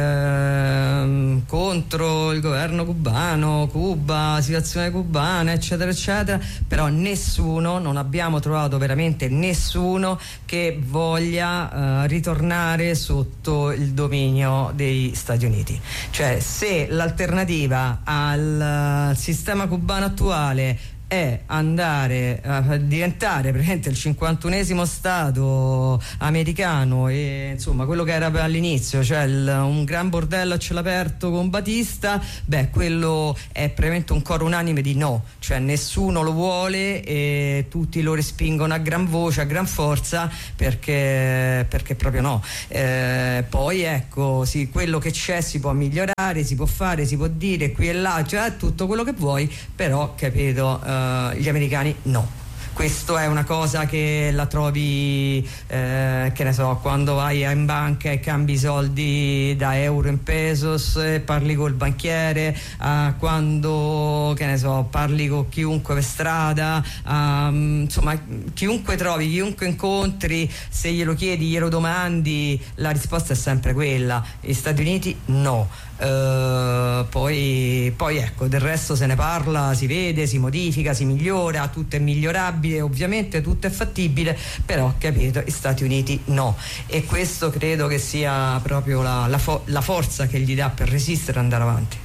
Speaker 2: ehm, contro il governo cubano, Cuba, situazione cubana, eccetera eccetera, però nessuno, non abbiamo trovato veramente nessuno che voglia eh, ritornare sotto il dominio degli Stati Uniti. Cioè, se l'alternativa al uh, sistema cubano attuale è andare a diventare praticamente il cinquantunesimo stato americano e insomma quello che era all'inizio, cioè il, un gran bordello a cielo aperto con Batista, beh, quello è praticamente un coro unanime di no, cioè nessuno lo vuole e tutti lo respingono a gran voce, a gran forza, perché, perché proprio no. Eh, poi ecco, sì, quello che c'è si può migliorare, si può fare, si può dire qui e là, cioè tutto quello che vuoi, però capito, eh, gli americani no. Questo è una cosa che la trovi, eh, che ne so, quando vai in banca e cambi i soldi da euro in pesos e parli col banchiere, eh, quando, che ne so, parli con chiunque per strada, eh, insomma, chiunque trovi, chiunque incontri, se glielo chiedi, glielo domandi, la risposta è sempre quella. Gli Stati Uniti no. Uh, poi, poi ecco, del resto se ne parla, si vede, si modifica, si migliora, tutto è migliorabile, ovviamente tutto è fattibile, però capito, gli Stati Uniti no, e questo credo che sia proprio la, la, fo- la forza che gli dà per resistere e andare avanti.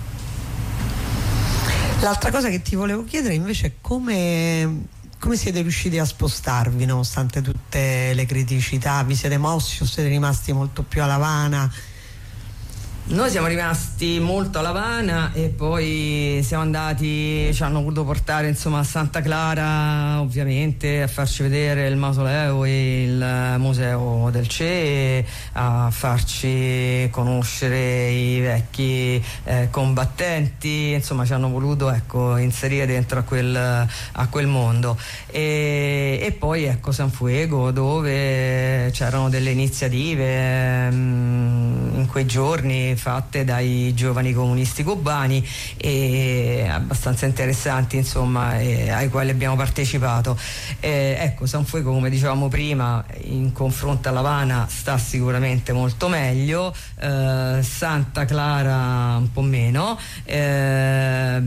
Speaker 1: L'altra cosa che ti volevo chiedere invece è come come siete riusciti a spostarvi nonostante tutte le criticità, vi siete mossi o siete rimasti molto più a L'Avana?
Speaker 2: Noi siamo rimasti molto a L'Avana e poi siamo andati, ci hanno voluto portare insomma a Santa Clara, ovviamente, a farci vedere il mausoleo e il museo del Che, a farci conoscere i vecchi eh, combattenti, insomma ci hanno voluto, ecco, inserire dentro a quel, a quel mondo. E, e poi ecco San Fuego, dove c'erano delle iniziative mh, in quei giorni fatte dai giovani comunisti cubani e abbastanza interessanti, insomma, e ai quali abbiamo partecipato. Eh, ecco, San Fuego, come dicevamo prima, in confronto a L'Avana sta sicuramente molto meglio, eh, Santa Clara un po' meno, eh,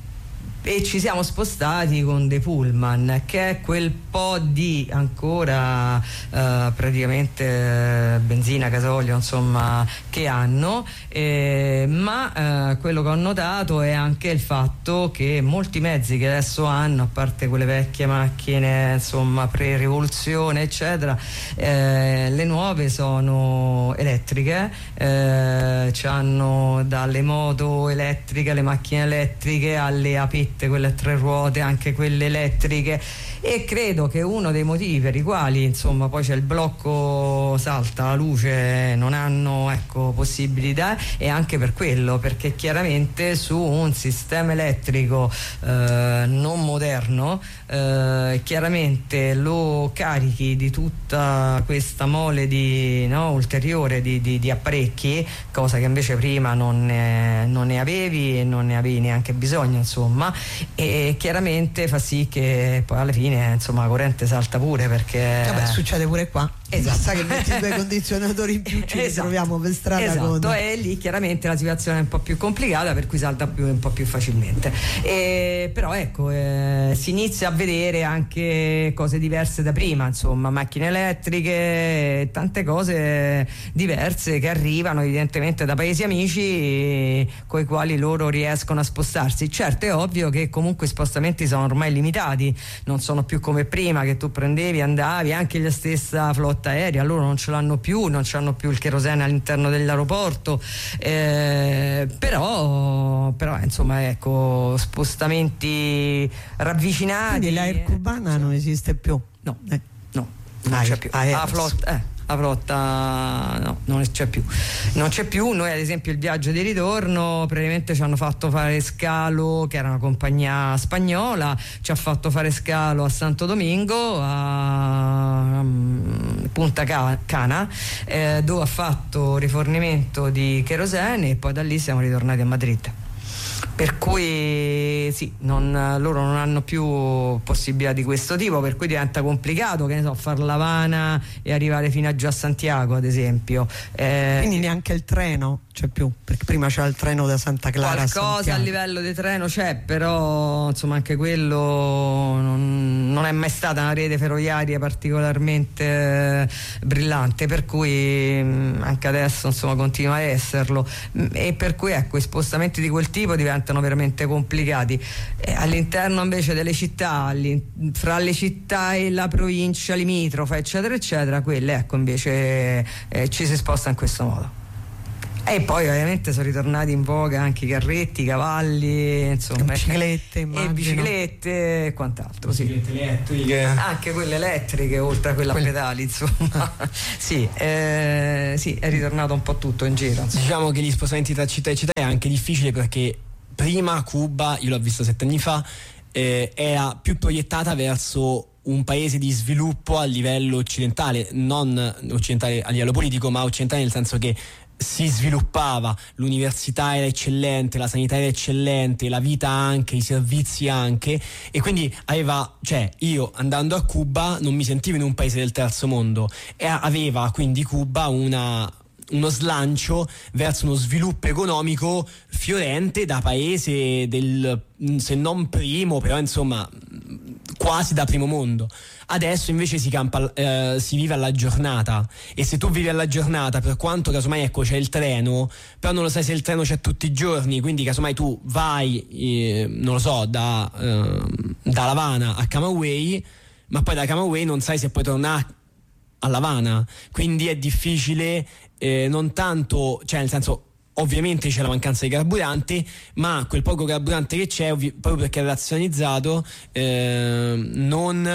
Speaker 2: e ci siamo spostati con dei pullman, che è quel po' di ancora eh, praticamente benzina, gasolio, insomma, che hanno, eh, ma eh, quello che ho notato è anche il fatto che molti mezzi che adesso hanno, a parte quelle vecchie macchine insomma pre-rivoluzione eccetera, eh, le nuove sono elettriche, eh, c'hanno dalle moto elettriche alle macchine elettriche alle apette, quelle a tre ruote, anche quelle elettriche, e credo che uno dei motivi per i quali insomma poi c'è il blocco, salta la luce, non hanno, ecco, possibilità, è anche per quello, perché chiaramente su un sistema elettrico eh, non moderno eh, chiaramente lo carichi di tutta questa mole di, no, ulteriore di, di, di apparecchi, cosa che invece prima non ne, non ne avevi e non ne avevi neanche bisogno, insomma, e chiaramente fa sì che poi alla fine insomma la corrente salta pure, perché
Speaker 1: vabbè, succede pure qua.
Speaker 2: Esatto.
Speaker 1: Sa che metti due condizionatori in più, ci
Speaker 2: esatto.
Speaker 1: troviamo per strada,
Speaker 2: esatto.
Speaker 1: con...
Speaker 2: E lì chiaramente la situazione è un po' più complicata, per cui salta più, un po' più facilmente, e, però ecco eh, si inizia a vedere anche cose diverse da prima, insomma, macchine elettriche, tante cose diverse che arrivano evidentemente da paesi amici con i quali loro riescono a spostarsi. Certo, è ovvio che comunque i spostamenti sono ormai limitati, non sono più come prima che tu prendevi, andavi, anche la stessa flotta aerea, loro non ce l'hanno più, non ce l'hanno più il cherosene all'interno dell'aeroporto, eh, però però, però insomma ecco, spostamenti ravvicinati.
Speaker 1: Quindi l'air cubana
Speaker 2: sì.
Speaker 1: non esiste più?
Speaker 2: No, eh, no, non
Speaker 1: ah,
Speaker 2: c'è più.
Speaker 1: Ah,
Speaker 2: la flotta, eh, la flotta no, non c'è più. Non c'è più. Noi ad esempio il viaggio di ritorno praticamente ci hanno fatto fare scalo, che era una compagnia spagnola, ci ha fatto fare scalo a Santo Domingo, a um, Punta Cana, eh, dove ha fatto rifornimento di cherosene e poi da lì siamo ritornati a Madrid. Per cui sì, non, loro non hanno più possibilità di questo tipo, per cui diventa complicato, che ne so, far l'Havana e arrivare fino a giù a Santiago ad esempio. Eh,
Speaker 1: Quindi neanche il treno c'è più, perché prima c'era il treno da Santa Clara a Santiago.
Speaker 2: Qualcosa a livello di treno c'è, però insomma anche quello non, non è mai stata una rete ferroviaria particolarmente eh, brillante, per cui mh, anche adesso insomma continua a esserlo, mh, e per cui ecco, i spostamenti di quel tipo diventano veramente complicati. Eh, all'interno invece delle città, fra le città e la provincia limitrofa eccetera eccetera, quelle ecco invece eh, ci si sposta in questo modo. E poi ovviamente sono ritornati in voga anche i carretti, i cavalli, insomma,
Speaker 1: e biciclette, immagino.
Speaker 2: e biciclette e quant'altro, sì.
Speaker 3: Biciclette elettriche,
Speaker 2: anche quelle elettriche oltre a quella a pedali, insomma. sì, eh, sì, è ritornato un po' tutto in giro, insomma.
Speaker 4: Diciamo che gli spostamenti tra città e città è anche difficile, perché prima Cuba, io l'ho vista sette anni fa, eh, era più proiettata verso un paese di sviluppo a livello occidentale, non occidentale a livello politico, ma occidentale nel senso che si sviluppava, l'università era eccellente, la sanità era eccellente, la vita anche, i servizi anche, e quindi aveva, cioè io andando a Cuba non mi sentivo in un paese del terzo mondo, e aveva quindi Cuba una uno slancio verso uno sviluppo economico fiorente da paese del, se non primo, però insomma quasi da primo mondo. Adesso invece si campa, eh, si vive alla giornata, e se tu vivi alla giornata, per quanto casomai ecco c'è il treno, però non lo sai se il treno c'è tutti i giorni, quindi casomai tu vai eh, non lo so da, eh, da L'Havana a Camagüey, ma poi da Camagüey non sai se puoi tornare a L'Havana, quindi è difficile, eh, non tanto, cioè nel senso ovviamente c'è la mancanza di carburante, ma quel poco carburante che c'è, ovvi- proprio perché è razionalizzato, eh, non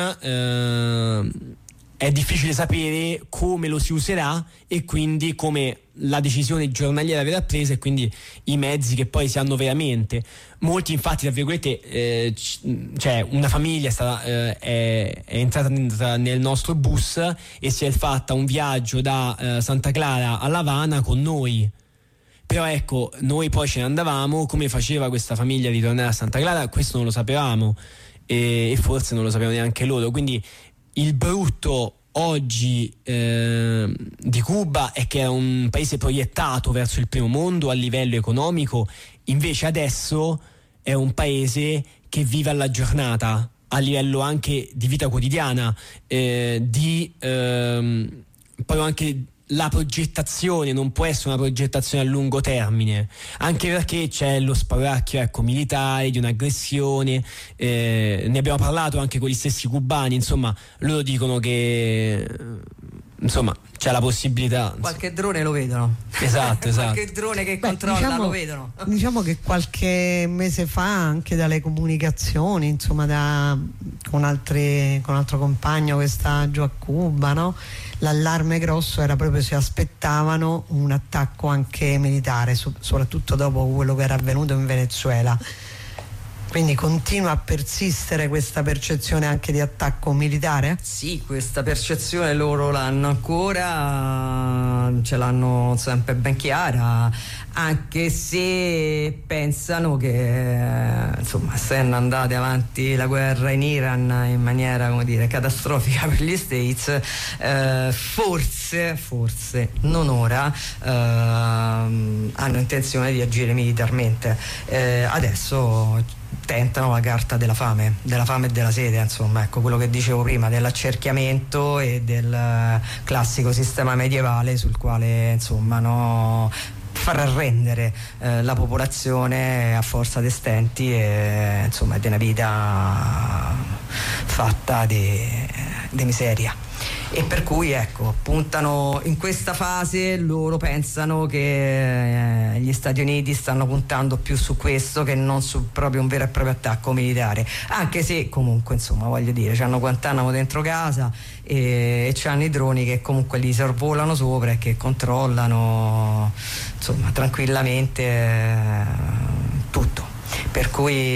Speaker 4: eh, è difficile sapere come lo si userà, e quindi come la decisione giornaliera verrà presa, e quindi i mezzi che poi si hanno veramente. Molti infatti, tra virgolette, eh, c- cioè una famiglia è, stata, eh, è, è entrata nel nostro bus e si è fatta un viaggio da eh, Santa Clara a L'Havana con noi. Però ecco, noi poi ce ne andavamo, come faceva questa famiglia di tornare a Santa Clara, questo non lo sapevamo, e, e forse non lo sapevano neanche loro. Quindi il brutto oggi eh, di Cuba è che era un paese proiettato verso il primo mondo a livello economico, invece adesso è un paese che vive alla giornata, a livello anche di vita quotidiana, eh, di ehm, poi anche la progettazione non può essere una progettazione a lungo termine, anche perché c'è lo spauracchio ecco, militare di un'aggressione, eh, ne abbiamo parlato anche con gli stessi cubani, insomma loro dicono che insomma c'è la possibilità,
Speaker 2: qualche drone lo vedono,
Speaker 4: esatto, esatto.
Speaker 2: qualche drone che
Speaker 1: Beh,
Speaker 2: controlla
Speaker 1: diciamo,
Speaker 2: lo vedono.
Speaker 1: Diciamo che qualche mese fa anche dalle comunicazioni, insomma da, con, altri, con un altro compagno che sta giù a Cuba, no? L'allarme grosso era proprio se aspettavano un attacco anche militare, so, soprattutto dopo quello che era avvenuto in Venezuela. Quindi continua a persistere questa percezione anche di attacco militare?
Speaker 2: Sì, questa percezione loro l'hanno ancora, ce l'hanno sempre ben chiara, anche se pensano che insomma, essendo andate avanti la guerra in Iran in maniera, come dire, catastrofica per gli States, eh, forse, forse, non ora, eh, hanno intenzione di agire militarmente. Eh, adesso tentano la carta della fame, della fame e della sete, insomma, ecco quello che dicevo prima, dell'accerchiamento e del classico sistema medievale sul quale, insomma, no, far arrendere eh, la popolazione a forza di stenti e, insomma, di una vita fatta di, di miseria. e per cui ecco, puntano in questa fase, loro pensano che eh, gli Stati Uniti stanno puntando più su questo che non su proprio un vero e proprio attacco militare, anche se comunque insomma voglio dire c'hanno Guantanamo dentro casa e, e c'hanno i droni che comunque li sorvolano sopra e che controllano insomma tranquillamente eh, tutto, per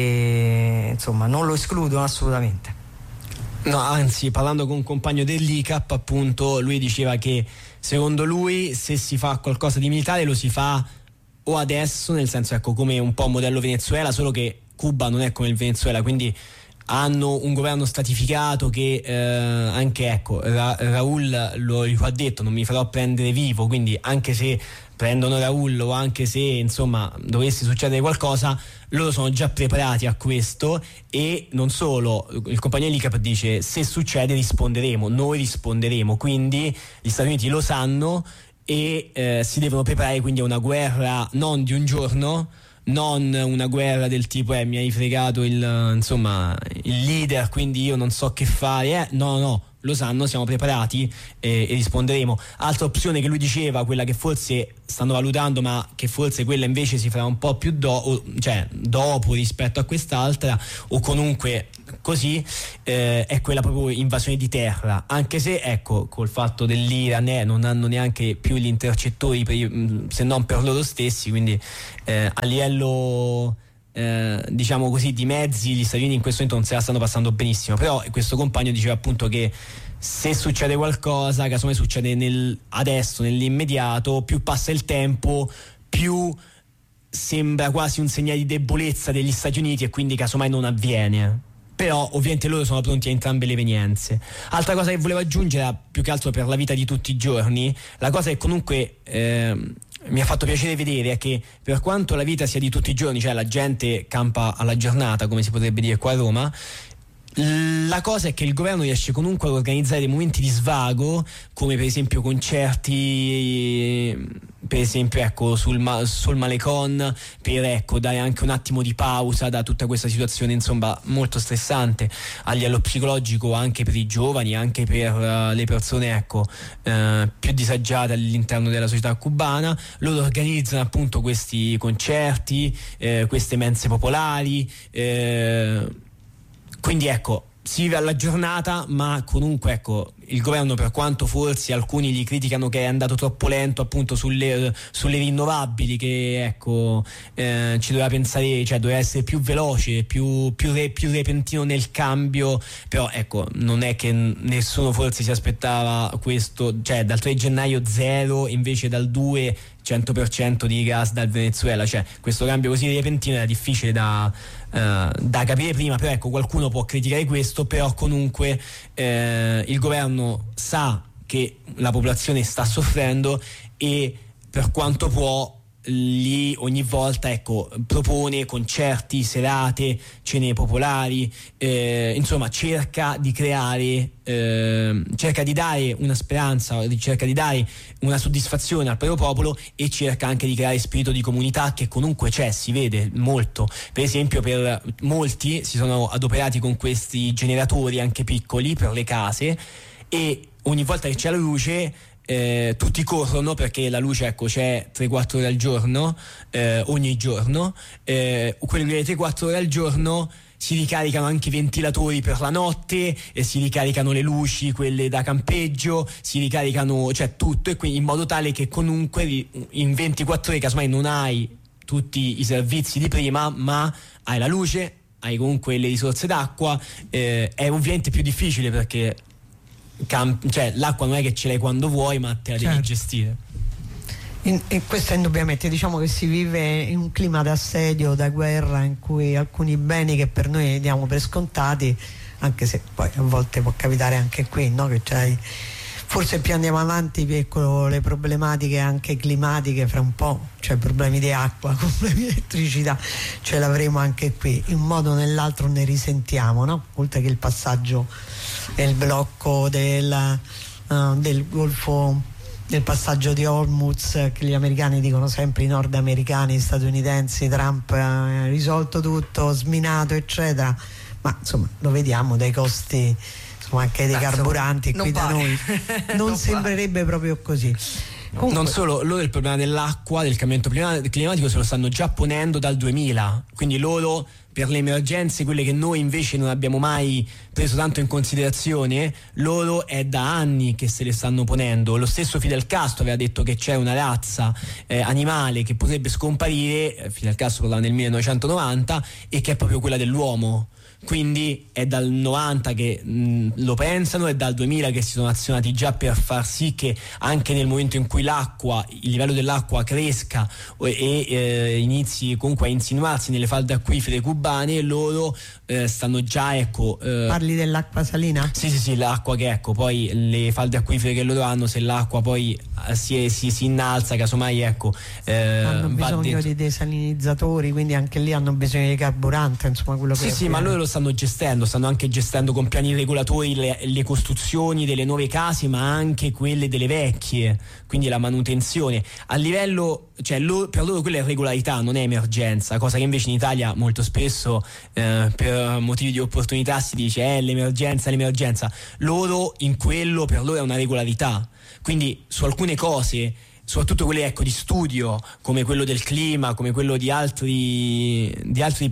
Speaker 2: cui insomma non lo escludono assolutamente.
Speaker 4: No, anzi, parlando con un compagno dell'I C A P, appunto, lui diceva che secondo lui se si fa qualcosa di militare lo si fa o adesso, nel senso ecco come un po' modello Venezuela, solo che Cuba non è come il Venezuela, quindi hanno un governo stratificato che eh, anche ecco Ra- Raul lo, lo ha detto, non mi farò prendere vivo, quindi anche se prendono Raul o anche se insomma dovesse succedere qualcosa, loro sono già preparati a questo, e non solo, il compagno dell'I C A P dice se succede risponderemo, noi risponderemo, quindi gli Stati Uniti lo sanno e eh, si devono preparare quindi a una guerra non di un giorno, non una guerra del tipo eh, mi hai fregato il, insomma, il leader quindi io non so che fare, eh. no no lo sanno, siamo preparati eh, e risponderemo. Altra opzione che lui diceva, quella che forse stanno valutando ma che forse quella invece si farà un po' più do- cioè dopo rispetto a quest'altra, o comunque così, eh, è quella proprio invasione di terra, anche se ecco col fatto dell'Iran eh, non hanno neanche più gli intercettori per, se non per loro stessi, quindi eh, a livello Eh, diciamo così di mezzi gli Stati Uniti in questo momento non se la stanno passando benissimo, però questo compagno diceva appunto che se succede qualcosa, casomai succede nel, adesso nell'immediato, più passa il tempo più sembra quasi un segnale di debolezza degli Stati Uniti e quindi casomai non avviene, però ovviamente loro sono pronti a entrambe le evenienze. Altra cosa che volevo aggiungere, più che altro per la vita di tutti i giorni, la cosa che comunque eh, mi ha fatto piacere vedere è che per quanto la vita sia di tutti i giorni, cioè la gente campa alla giornata come si potrebbe dire qua a Roma, la cosa è che il governo riesce comunque ad organizzare dei momenti di svago, come per esempio concerti, per esempio ecco sul, ma- sul Malecon, per ecco dare anche un attimo di pausa da tutta questa situazione insomma molto stressante a livello psicologico, anche per i giovani, anche per uh, le persone ecco uh, più disagiate all'interno della società cubana. Loro organizzano appunto questi concerti, eh, queste mense popolari, eh, quindi ecco si vive alla giornata, ma comunque ecco il governo, per quanto forse alcuni gli criticano che è andato troppo lento appunto sulle, sulle rinnovabili, che ecco eh, ci doveva pensare, cioè doveva essere più veloce, più, più, re, più repentino nel cambio, però ecco non è che nessuno forse si aspettava questo, cioè dal tre gennaio zero invece dal due cento per cento di gas dal Venezuela, cioè questo cambio così repentino era difficile da Uh, da capire prima, però ecco qualcuno può criticare questo, però comunque eh, il governo sa che la popolazione sta soffrendo e per quanto può lì ogni volta ecco propone concerti, serate, cene popolari, eh, insomma cerca di creare eh, cerca di dare una speranza, cerca di dare una soddisfazione al proprio popolo e cerca anche di creare spirito di comunità che comunque c'è, si vede molto. Per esempio per molti si sono adoperati con questi generatori anche piccoli per le case e ogni volta che c'è la luce Eh, tutti corrono perché la luce ecco c'è tre quattro ore al giorno, eh, ogni giorno, eh, quelli delle tre quattro ore al giorno si ricaricano anche i ventilatori per la notte e si ricaricano le luci, quelle da campeggio, si ricaricano, cioè tutto, e quindi in modo tale che comunque in ventiquattro ore casomai non hai tutti i servizi di prima, ma hai la luce, hai comunque le risorse d'acqua, eh, è ovviamente più difficile perché Camp- cioè l'acqua non è che ce l'hai quando vuoi, ma te la devi
Speaker 1: certo.
Speaker 4: gestire.
Speaker 1: In, in questo indubbiamente diciamo che si vive in un clima d'assedio, da guerra, in cui alcuni beni che per noi diamo per scontati, anche se poi a volte può capitare anche qui, no? Che c'hai, forse più andiamo avanti più ecco, le problematiche anche climatiche fra un po', cioè problemi di acqua, problemi di elettricità, ce l'avremo anche qui, in un modo o nell'altro ne risentiamo, no? Oltre che il passaggio e il blocco del, uh, del Golfo, del passaggio di Hormuz, che gli americani dicono sempre, i nordamericani, statunitensi, Trump ha risolto tutto, sminato eccetera, ma insomma lo vediamo dai costi insomma anche dei carburanti qui da noi non, non sembrerebbe va. proprio così.
Speaker 4: Comunque. Non solo, loro il problema dell'acqua, del cambiamento climatico se lo stanno già ponendo dal duemila, quindi loro per le emergenze, quelle che noi invece non abbiamo mai preso tanto in considerazione, loro è da anni che se le stanno ponendo. Lo stesso Fidel Castro aveva detto che c'è una razza eh, animale che potrebbe scomparire, Fidel Castro parlava nel millenovecentonovanta, e che è proprio quella dell'uomo. Quindi è dal novanta che mh, lo pensano, è dal duemila che si sono azionati già per far sì che anche nel momento in cui l'acqua, il livello dell'acqua cresca e eh, inizi comunque a insinuarsi nelle falde acquifere cubane, loro eh, stanno già, ecco eh,
Speaker 1: parli dell'acqua salina?
Speaker 4: Sì sì sì, l'acqua che ecco poi le falde acquifere che loro hanno, se l'acqua poi si, si, si innalza, casomai ecco eh,
Speaker 1: hanno bisogno di desalinizzatori, quindi anche lì hanno bisogno di carburante, insomma quello che
Speaker 4: sì sì, ma loro lo stanno gestendo, stanno anche gestendo con piani regolatori le, le costruzioni delle nuove case, ma anche quelle delle vecchie, quindi la manutenzione a livello, cioè lo, per loro quella è regolarità, non è emergenza, cosa che invece in Italia molto spesso eh, per motivi di opportunità si dice eh, l'emergenza, l'emergenza. Loro in quello per loro è una regolarità, quindi su alcune cose, soprattutto quelle ecco di studio come quello del clima, come quello di altri di altri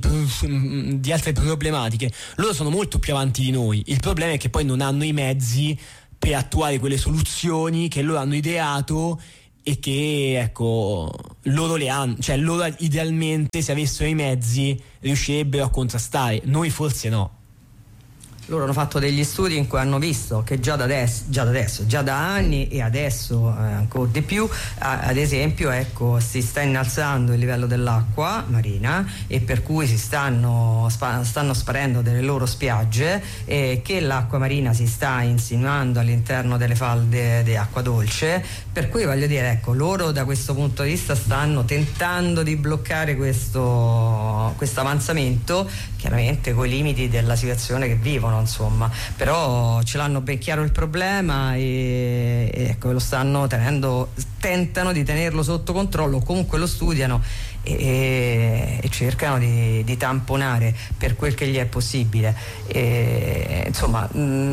Speaker 4: di altre problematiche, loro sono molto più avanti di noi. Il problema è che poi non hanno i mezzi per attuare quelle soluzioni che loro hanno ideato e che ecco loro le hanno, cioè loro idealmente se avessero i mezzi riuscirebbero a contrastare, noi forse no.
Speaker 2: Loro hanno fatto degli studi in cui hanno visto che già da adesso, già da, adesso, già da anni e adesso eh, ancora di più, a, ad esempio ecco, si sta innalzando il livello dell'acqua marina e per cui si stanno, spa, stanno sparendo delle loro spiagge, e che l'acqua marina si sta insinuando all'interno delle falde di acqua dolce, per cui voglio dire ecco, loro da questo punto di vista stanno tentando di bloccare questo avanzamento, chiaramente coi limiti della situazione che vivono, insomma, però ce l'hanno ben chiaro il problema e, e ecco, lo stanno tenendo, tentano di tenerlo sotto controllo, comunque lo studiano e, e cercano di, di tamponare per quel che gli è possibile e, insomma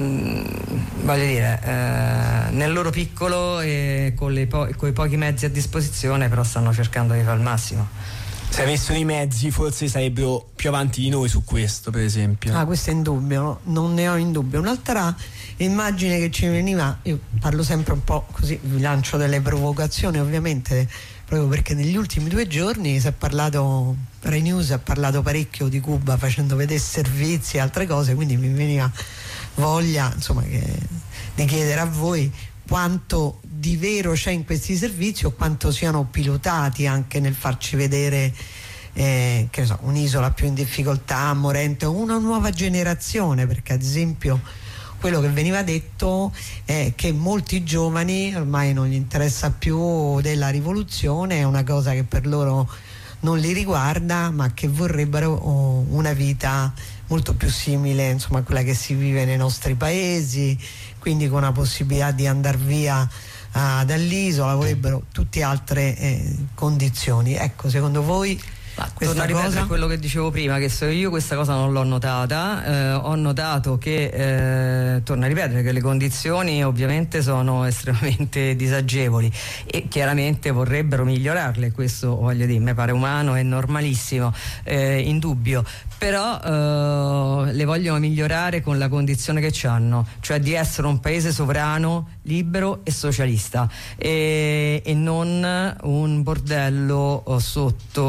Speaker 2: mh, voglio dire eh, nel loro piccolo e con, le po- con i pochi mezzi a disposizione, però stanno cercando di fare il massimo.
Speaker 4: Se avessero i mezzi forse sarebbero più avanti di noi su questo, per esempio.
Speaker 1: Ah, questo è indubbio, non ne ho in dubbio. Un'altra immagine che ci veniva, io parlo sempre un po' così, vi lancio delle provocazioni ovviamente, proprio perché negli ultimi due giorni si è parlato, Rai News ha parlato parecchio di Cuba facendo vedere servizi e altre cose, quindi mi veniva voglia insomma che, di chiedere a voi quanto di vero c'è in questi servizi o quanto siano pilotati anche nel farci vedere eh, che ne so, un'isola più in difficoltà, morente, o una nuova generazione, perché ad esempio quello che veniva detto è che molti giovani ormai non gli interessa più della rivoluzione, è una cosa che per loro non li riguarda, ma che vorrebbero una vita molto più simile insomma a quella che si vive nei nostri paesi, quindi con la possibilità di andare via uh, dall'isola, vorrebbero tutte altre eh, condizioni. Ecco, secondo voi
Speaker 2: Ma torno a ripetere quello che dicevo prima, che se io questa cosa non l'ho notata, eh, ho notato che eh, torno a ripetere che le condizioni ovviamente sono estremamente disagevoli e chiaramente vorrebbero migliorarle, questo voglio dire, mi pare umano e normalissimo, eh, indubbio, però eh, le vogliono migliorare con la condizione che hanno, cioè di essere un paese sovrano, libero e socialista e, e non un bordello oh, sotto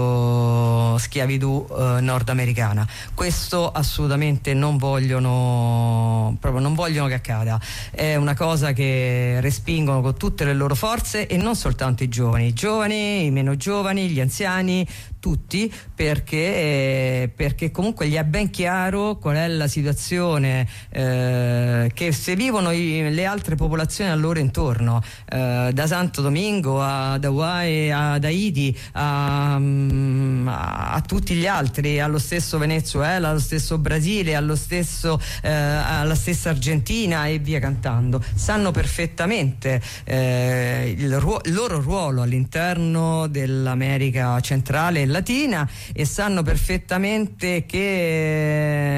Speaker 2: oh, schiavitù oh, nordamericana. Questo assolutamente non vogliono, proprio non vogliono che accada, è una cosa che respingono con tutte le loro forze, e non soltanto i giovani, i giovani, i meno giovani, gli anziani, tutti, perché, perché comunque gli è ben chiaro qual è la situazione eh, che se vivono i, le altre popolazioni a loro intorno, eh, da Santo Domingo ad Hawaii, ad Haiti, a, a, a tutti gli altri, allo stesso Venezuela, allo stesso Brasile, allo stesso, eh, alla stessa Argentina e via cantando, sanno perfettamente eh, il, ruo- il loro ruolo all'interno dell'America centrale e latina, e sanno perfettamente che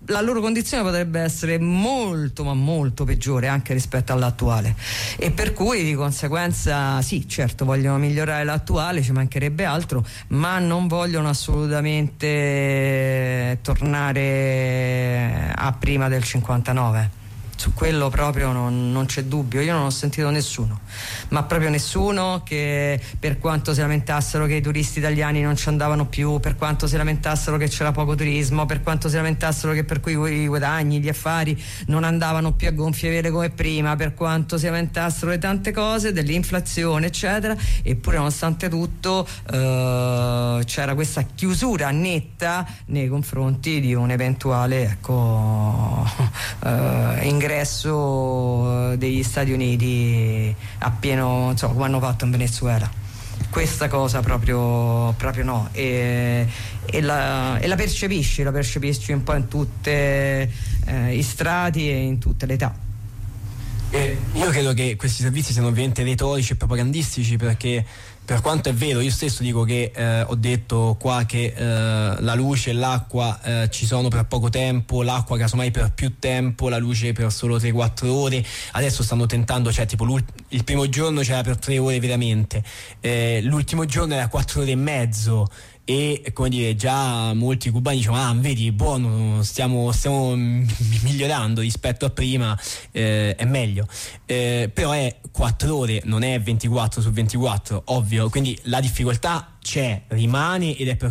Speaker 2: la loro condizione potrebbe essere molto ma molto peggiore anche rispetto all'attuale, e per cui di conseguenza sì, certo vogliono migliorare l'attuale, ci mancherebbe altro, ma non vogliono assolutamente tornare a prima del cinquantanove. Su quello proprio non, non c'è dubbio. Io non ho sentito nessuno, ma proprio nessuno, che per quanto si lamentassero che i turisti italiani non ci andavano più, per quanto si lamentassero che c'era poco turismo, per quanto si lamentassero che per cui i guadagni, gli affari non andavano più a gonfie vele come prima, per quanto si lamentassero di tante cose, dell'inflazione eccetera, eppure nonostante tutto eh, c'era questa chiusura netta nei confronti di un eventuale ecco eh, ingresso degli Stati Uniti a pieno, insomma, come hanno fatto in Venezuela. Questa cosa proprio, proprio no, e, e, la, e la percepisci, la percepisci un po' in tutti eh, i strati e in tutte le età.
Speaker 4: Eh, io credo che questi servizi siano ovviamente retorici e propagandistici, perché per quanto è vero, io stesso dico che eh, ho detto qua che eh, la luce e l'acqua eh, ci sono per poco tempo, l'acqua casomai per più tempo, la luce per solo tre quattro ore, adesso stanno tentando, cioè tipo il primo giorno c'era per tre ore veramente, eh, l'ultimo giorno era quattro ore e mezzo, e come dire già molti cubani dicono ah vedi buono, stiamo, stiamo migliorando rispetto a prima, eh, è meglio, eh, però è quattro ore, non è ventiquattro su ventiquattro, ovvio, quindi la difficoltà c'è, rimane, ed è per